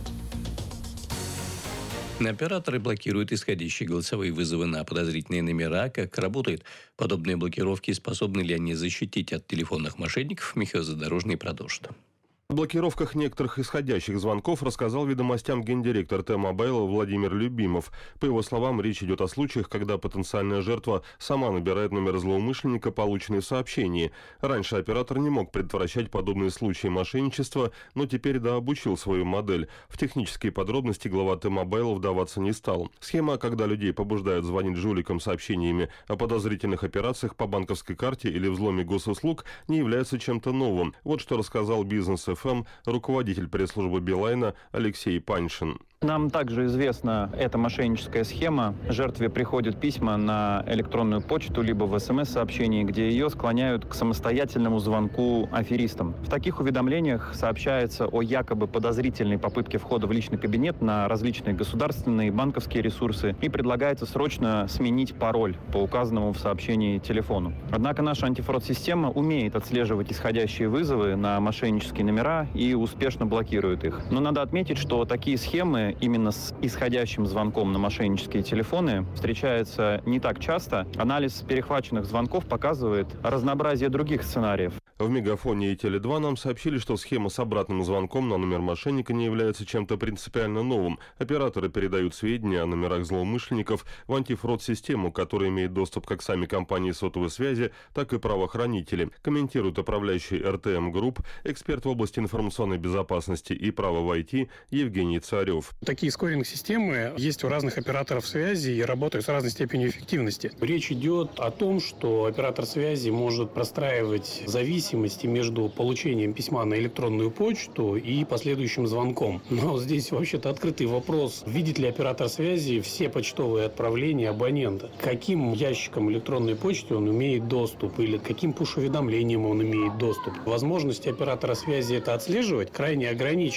Операторы блокируют исходящие голосовые вызовы на подозрительные номера. Как работают подобные блокировки, способны ли они защитить от телефонных мошенников, Михаил Задорожный продолжит. О блокировках некоторых исходящих звонков рассказал «Ведомостям» гендиректор Т-Мобайла Владимир Любимов. По его словам, речь идет о случаях, когда потенциальная жертва сама набирает номер злоумышленника, полученный в сообщении. Раньше оператор не мог предотвращать подобные случаи мошенничества, но теперь дообучил свою модель. В технические подробности глава Т-Мобайла вдаваться не стал. Схема, когда людей побуждают звонить жуликам сообщениями о подозрительных операциях по банковской карте или взломе госуслуг, не является чем-то новым. Вот что рассказал Бизнес эф эм руководитель пресс-службы Билайна Алексей Паньшин. Нам также известна эта мошенническая схема. Жертве приходят письма на электронную почту либо в эс эм эс-сообщении, где ее склоняют к самостоятельному звонку аферистам. В таких уведомлениях сообщается о якобы подозрительной попытке входа в личный кабинет на различные государственные и банковские ресурсы и предлагается срочно сменить пароль по указанному в сообщении телефону. Однако наша антифрод-система умеет отслеживать исходящие вызовы на мошеннические номера и успешно блокирует их. Но надо отметить, что такие схемы именно с исходящим звонком на мошеннические телефоны встречается не так часто. Анализ перехваченных звонков показывает разнообразие других сценариев. В Мегафоне и Теле два нам сообщили, что схема с обратным звонком на номер мошенника не является чем-то принципиально новым. Операторы передают сведения о номерах злоумышленников в антифрод-систему, которая имеет доступ как сами компании сотовой связи, так и правоохранители. Комментирует управляющий эр тэ эм Групп, эксперт в области информационной безопасности и права в ай ти Евгений Царев. Такие скоринг-системы есть у разных операторов связи и работают с разной степенью эффективности. Речь идет о том, что оператор связи может простраивать зависимости между получением письма на электронную почту и последующим звонком. Но здесь вообще-то открытый вопрос, видит ли оператор связи все почтовые отправления абонента, к каким ящикам электронной почты он имеет доступ или к каким пуш-уведомлениям он имеет доступ. Возможности оператора связи это отслеживать крайне ограничены.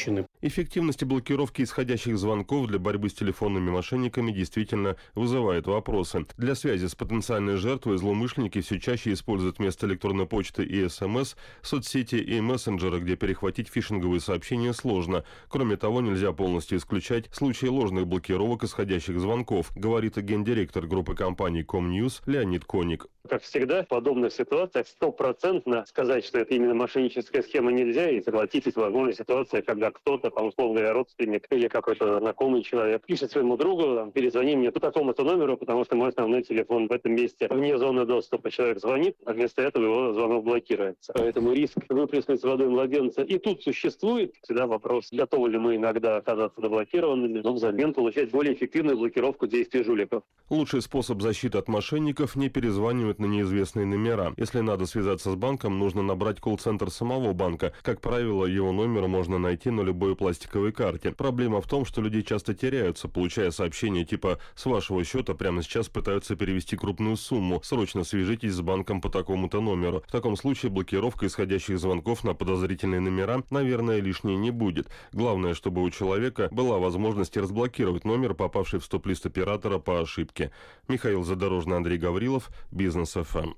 Эффективность блокировки исходящих звонков для борьбы с телефонными мошенниками действительно вызывает вопросы. Для связи с потенциальной жертвой злоумышленники все чаще используют вместо электронной почты и СМС соцсети и мессенджеры, где перехватить фишинговые сообщения сложно. Кроме того, нельзя полностью исключать случаи ложных блокировок исходящих звонков, говорит гендиректор группы компаний Комньюз Леонид Коник. Как всегда, в подобных ситуациях стопроцентно сказать, что это именно мошенническая схема, нельзя, и согласитесь, возможна ситуация, когда кто-то, там, условно говоря, родственник или какой-то знакомый человек пишет своему другу, там, перезвони мне по такому-то номеру, потому что мой основной телефон в этом месте вне зоны доступа. Человек звонит, а вместо этого его звонок блокируется. Поэтому риск выплеснуть с водой младенца и тут существует. Всегда вопрос, готовы ли мы иногда оказаться заблокированными, но взамен получать более эффективную блокировку действий жуликов. Лучший способ защиты от мошенников – не перезванивать на неизвестные номера. Если надо связаться с банком, нужно набрать колл-центр самого банка. Как правило, его номер можно найти на любой пластиковой карте. Проблема в том, что люди часто теряются, получая сообщения типа «С вашего счета прямо сейчас пытаются перевести крупную сумму. Срочно свяжитесь с банком по такому-то номеру». В таком случае блокировка исходящих звонков на подозрительные номера, наверное, лишней не будет. Главное, чтобы у человека была возможность разблокировать номер, попавший в стоп-лист оператора по ошибке. Михаил Задорожный, Андрей Гаврилов, Бизнес эф эм.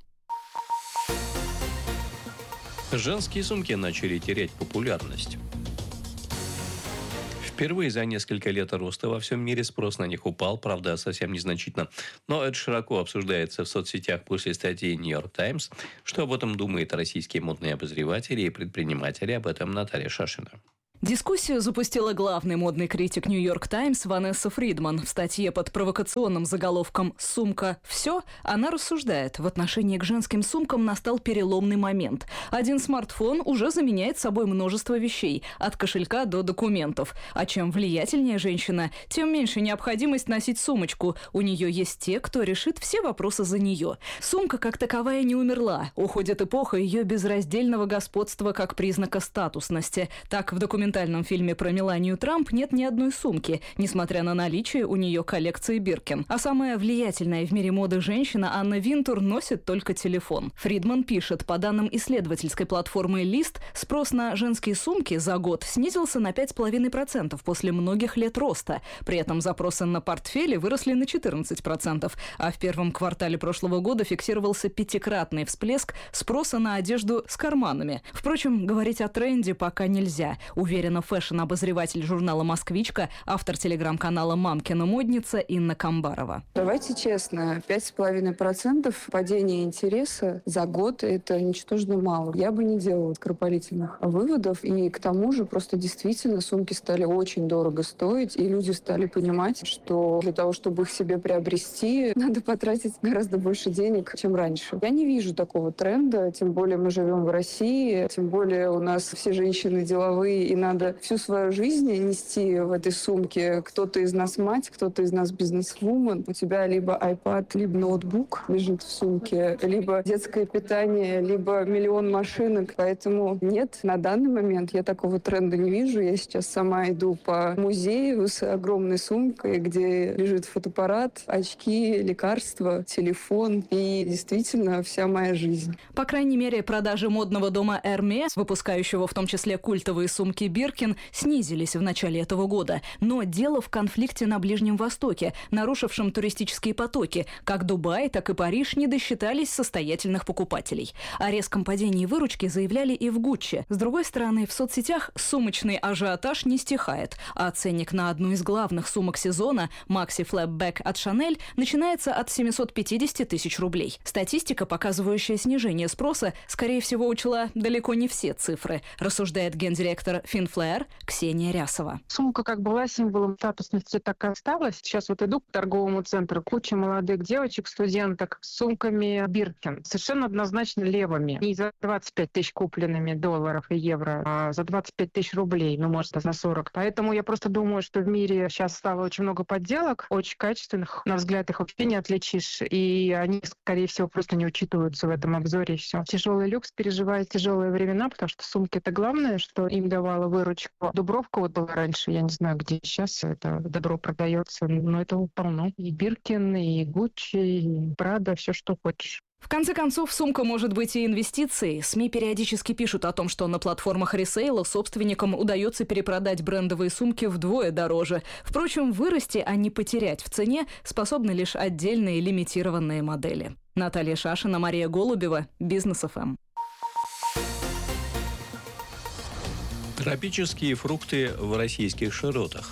Женские сумки начали терять популярность. Впервые за несколько лет роста во всем мире спрос на них упал, правда, совсем незначительно. Но это широко обсуждается в соцсетях после статьи New York Times. Что об этом думают российские модные обозреватели и предприниматели, об этом Наталья Шашина. Дискуссию запустила главный модный критик New York Times Ванесса Фридман. В статье под провокационным заголовком «Сумка. Все» она рассуждает: в отношении к женским сумкам настал переломный момент. Один смартфон уже заменяет собой множество вещей, от кошелька до документов. А чем влиятельнее женщина, тем меньше необходимость носить сумочку. У нее есть те, кто решит все вопросы за нее. Сумка как таковая не умерла. Уходит эпоха ее безраздельного господства как признака статусности. Так, в документах В документальном фильме про Меланию Трамп нет ни одной сумки, несмотря на наличие у нее коллекции Биркин. А самая влиятельная в мире моды женщина Анна Винтур носит только телефон. Фридман пишет, по данным исследовательской платформы Лист, спрос на женские сумки за год снизился на пять целых пять десятых процента после многих лет роста. При этом запросы на портфели выросли на четырнадцать процентов, а в первом квартале прошлого года фиксировался пятикратный всплеск спроса на одежду с карманами. Впрочем, говорить о тренде пока нельзя. Уверена фэшн-обозреватель журнала «Москвичка», автор телеграм-канала «Мамкина модница» Инна Камбарова. Давайте честно, пять с половиной процентов падения интереса за год – это ничтожно мало. Я бы не делала скоропалительных выводов. И к тому же просто действительно сумки стали очень дорого стоить, и люди стали понимать, что для того, чтобы их себе приобрести, надо потратить гораздо больше денег, чем раньше. Я не вижу такого тренда, тем более мы живем в России, тем более у нас все женщины деловые, и надо всю свою жизнь нести в этой сумке. Кто-то из нас мать, кто-то из нас бизнес-вумен. У тебя либо iPad, либо ноутбук лежит в сумке, либо детское питание, либо миллион машинок. Поэтому нет, на данный момент я такого тренда не вижу. Я сейчас сама иду по музею с огромной сумкой, где лежит фотоаппарат, очки, лекарства, телефон и действительно вся моя жизнь. По крайней мере, продажи модного дома Hermès, выпускающего в том числе культовые сумки Биркин, снизились в начале этого года. Но дело в конфликте на Ближнем Востоке, нарушившем туристические потоки. Как Дубай, так и Париж не досчитались состоятельных покупателей. О резком падении выручки заявляли и в Гуччи. С другой стороны, в соцсетях сумочный ажиотаж не стихает, а ценник на одну из главных сумок сезона, Maxi Flapback от Chanel, начинается от семьсот пятьдесят тысяч рублей. Статистика, показывающая снижение спроса, скорее всего, учла далеко не все цифры, рассуждает гендиректор Finflair Ксения Рясова. Сумка как была символом статусности, так и осталась. Сейчас вот иду к торговому центру, куча молодых девочек, студенток с сумками Биркин. Совершенно однозначно левыми. Не за двадцать пять тысяч купленными долларов и евро, а за двадцать пять тысяч рублей, ну, может, за сорок. Поэтому я просто думаю, что в мире сейчас стало очень много подделок, очень качественных. На взгляд их вообще не отличишь. И они, скорее всего, просто не учитываются в этом обзоре, и все. Тяжелый люкс переживает тяжелые времена, потому что сумки — это главное, что им давало выручку. Дубровка вот была раньше, я не знаю, где сейчас это добро продается, но этого полно. И Биркин, и Гуччи, и Прада, все, что хочешь. В конце концов, сумка может быть и инвестицией. СМИ периодически пишут о том, что на платформах ресейла собственникам удается перепродать брендовые сумки вдвое дороже. Впрочем, вырасти, а не потерять в цене способны лишь отдельные лимитированные модели. Наталья Шашина, Мария Голубева, Бизнес эф эм. Тропические фрукты в российских широтах.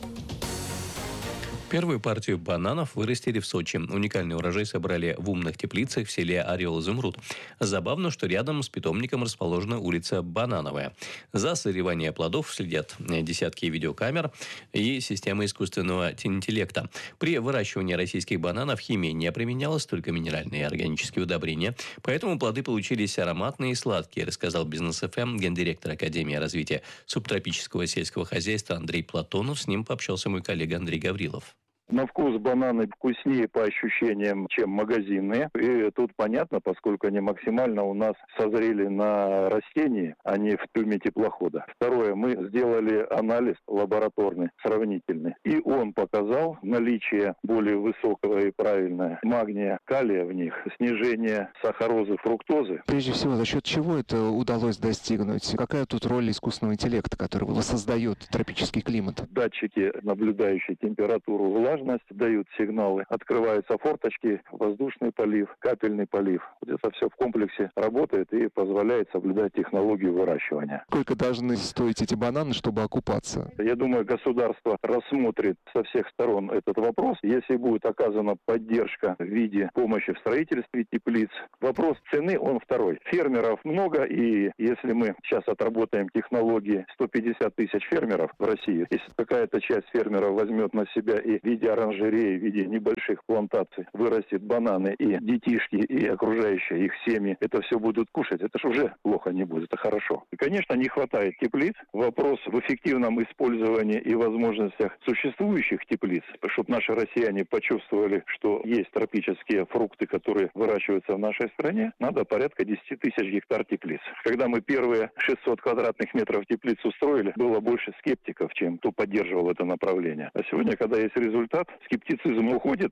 Первую партию бананов вырастили в Сочи. Уникальный урожай собрали в умных теплицах в селе Орел-Изумруд. Забавно, что рядом с питомником расположена улица Банановая. За созреванием плодов следят десятки видеокамер и системы искусственного интеллекта. При выращивании российских бананов химия не применялась, только минеральные и органические удобрения. Поэтому плоды получились ароматные и сладкие, рассказал Бизнес эф эм гендиректор Академии развития субтропического сельского хозяйства Андрей Платонов. С ним пообщался мой коллега Андрей Гаврилов. На вкус бананы вкуснее по ощущениям, чем магазинные. И тут понятно, поскольку они максимально у нас созрели на растении, а не в трюме теплохода. Второе, мы сделали анализ лабораторный, сравнительный. И он показал наличие более высокого и правильного магния, калия в них, снижение сахарозы, фруктозы. Прежде всего, за счет чего это удалось достигнуть? Какая тут роль искусственного интеллекта, который воссоздает тропический климат? Датчики, наблюдающие температуру, влажность, дают сигналы. Открываются форточки, воздушный полив, капельный полив. Вот это все в комплексе работает и позволяет соблюдать технологию выращивания. Сколько должны стоить эти бананы, чтобы окупаться? Я думаю, государство рассмотрит со всех сторон этот вопрос. Если будет оказана поддержка в виде помощи в строительстве теплиц, вопрос цены, он второй. Фермеров много, и если мы сейчас отработаем технологии сто пятьдесят тысяч фермеров в России, если какая-то часть фермеров возьмет на себя и в виде оранжереи, в виде небольших плантаций вырастет бананы, и детишки, и окружающие их семьи это все будут кушать, это же уже плохо не будет, это хорошо. И, конечно, не хватает теплиц. Вопрос в эффективном использовании и возможностях существующих теплиц, чтобы наши россияне почувствовали, что есть тропические фрукты, которые выращиваются в нашей стране, надо порядка десять тысяч гектар теплиц. Когда мы первые шестьсот квадратных метров теплиц устроили, было больше скептиков, чем кто поддерживал это направление. А сегодня, когда есть результат, скептицизм уходит.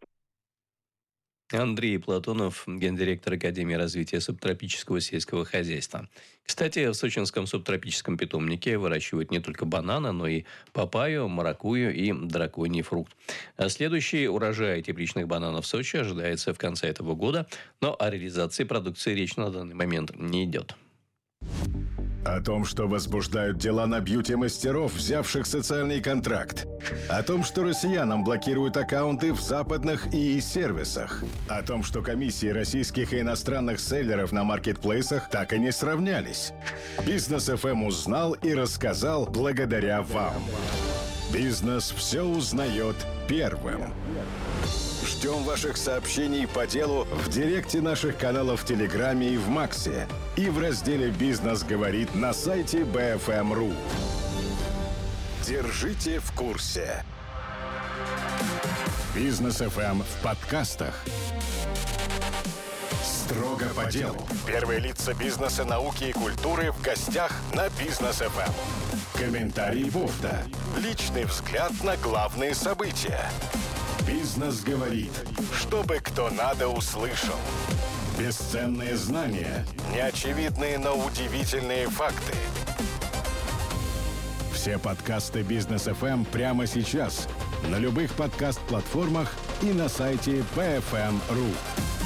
Андрей Платонов, гендиректор Академии развития субтропического сельского хозяйства. Кстати, в сочинском субтропическом питомнике выращивают не только бананы, но и папайю, маракую и драконий фрукт. Следующий урожай тепличных бананов в Сочи ожидается в конце этого года, но о реализации продукции речь на данный момент не идет. О том, что возбуждают дела на бьюти-мастеров, взявших социальный контракт. О том, что россиянам блокируют аккаунты в западных ИИ-сервисах. О том, что комиссии российских и иностранных селлеров на маркетплейсах так и не сравнялись. Бизнес эф эм узнал и рассказал благодаря вам. Бизнес все узнает первым. Ждем ваших сообщений по делу в директе наших каналов в Телеграме и в Максе. И в разделе «Бизнес говорит» на сайте бэ эф эм точка ру. Держите в курсе. Бизнес эф эм в подкастах. Строго по делу. Первые лица бизнеса, науки и культуры в гостях на Бизнес эф эм. Комментарий Вовда. Личный взгляд на главные события. Бизнес говорит, чтобы кто надо услышал. Бесценные знания, неочевидные, но удивительные факты. Все подкасты Бизнес эф эм прямо сейчас на любых подкаст-платформах и на сайте бэ эф эм точка ру.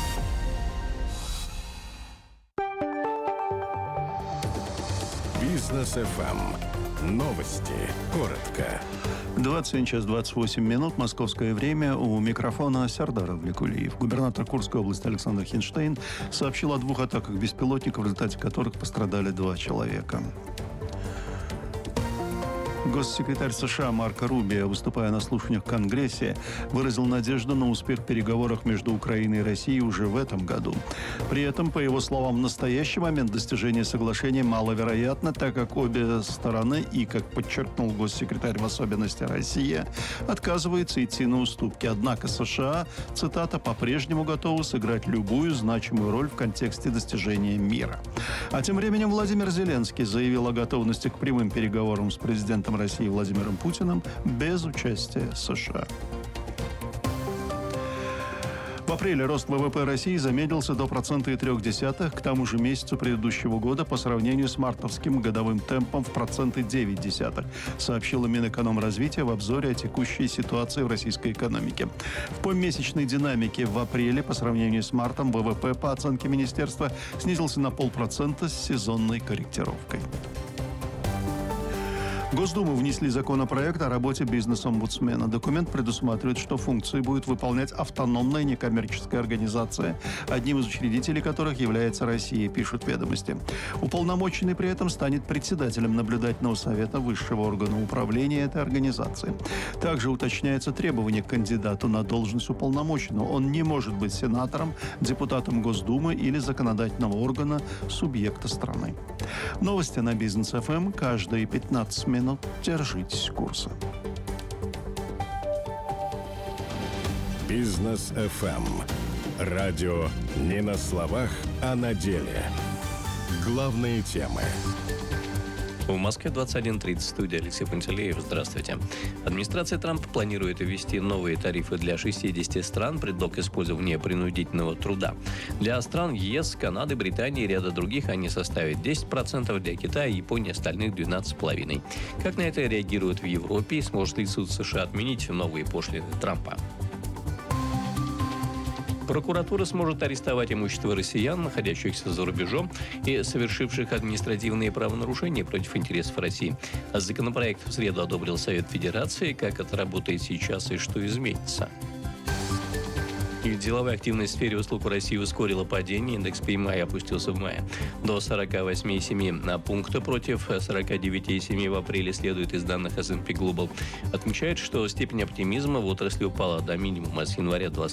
Бизнес эф эм. Новости. Коротко. двадцать один час двадцать восемь минут, московское время. У микрофона Сардар Авликулиев. Губернатор Курской области Александр Хинштейн сообщил о двух атаках беспилотников, в результате которых пострадали два человека. Госсекретарь США Марко Рубио, выступая на слушаниях в Конгрессе, выразил надежду на успех в переговорах между Украиной и Россией уже в этом году. При этом, по его словам, в настоящий момент достижение соглашения маловероятно, так как обе стороны, и, как подчеркнул госсекретарь, в особенности Россия, отказываются идти на уступки. Однако США, цитата, по-прежнему готовы сыграть любую значимую роль в контексте достижения мира. А тем временем Владимир Зеленский заявил о готовности к прямым переговорам с президентом России Владимиром Путиным без участия США. В апреле рост ВВП России замедлился до процента и трех десятых к тому же месяцу предыдущего года по сравнению с мартовским годовым темпом в проценты девять десятых, сообщила Минэкономразвития в обзоре о текущей ситуации в российской экономике. В помесячной динамике в апреле по сравнению с мартом ВВП, по оценке министерства, снизился на полпроцента с сезонной корректировкой. В Госдуму внесли законопроект о работе бизнес-омбудсмена. Документ предусматривает, что функции будет выполнять автономная некоммерческая организация, одним из учредителей которых является Россия, пишут «Ведомости». Уполномоченный при этом станет председателем наблюдательного совета высшего органа управления этой организации. Также уточняется требование к кандидату на должность уполномоченного. Он не может быть сенатором, депутатом Госдумы или законодательного органа субъекта страны. Новости на Бизнес эф эм каждые пятнадцать минут. Держитесь курса. Бизнес эф эм. Радио не на словах, а на деле. Главные темы. В Москве двадцать один тридцать, студия Алексей Пантелеев. Здравствуйте. Администрация Трампа планирует ввести новые тарифы для шестидесяти стран, предлог использования принудительного труда. Для стран ЕС, Канады, Британии и ряда других они составят десять процентов, для Китая, Японии остальных двенадцать целых пять десятых. Как на это реагируют в Европе и сможет ли суд США отменить новые пошлины Трампа? Прокуратура сможет арестовать имущество россиян, находящихся за рубежом и совершивших административные правонарушения против интересов России. Законопроект в среду одобрил Совет Федерации. Как это работает сейчас и что изменится? И деловая активность в сфере услуг в России ускорила падение. Индекс пи эм ай опустился в мае до сорок восемь целых семь десятых пункта против сорок девять целых семь десятых в апреле, следует из данных эс энд пи Global. Отмечает, что степень оптимизма в отрасли упала до минимума с января две тысячи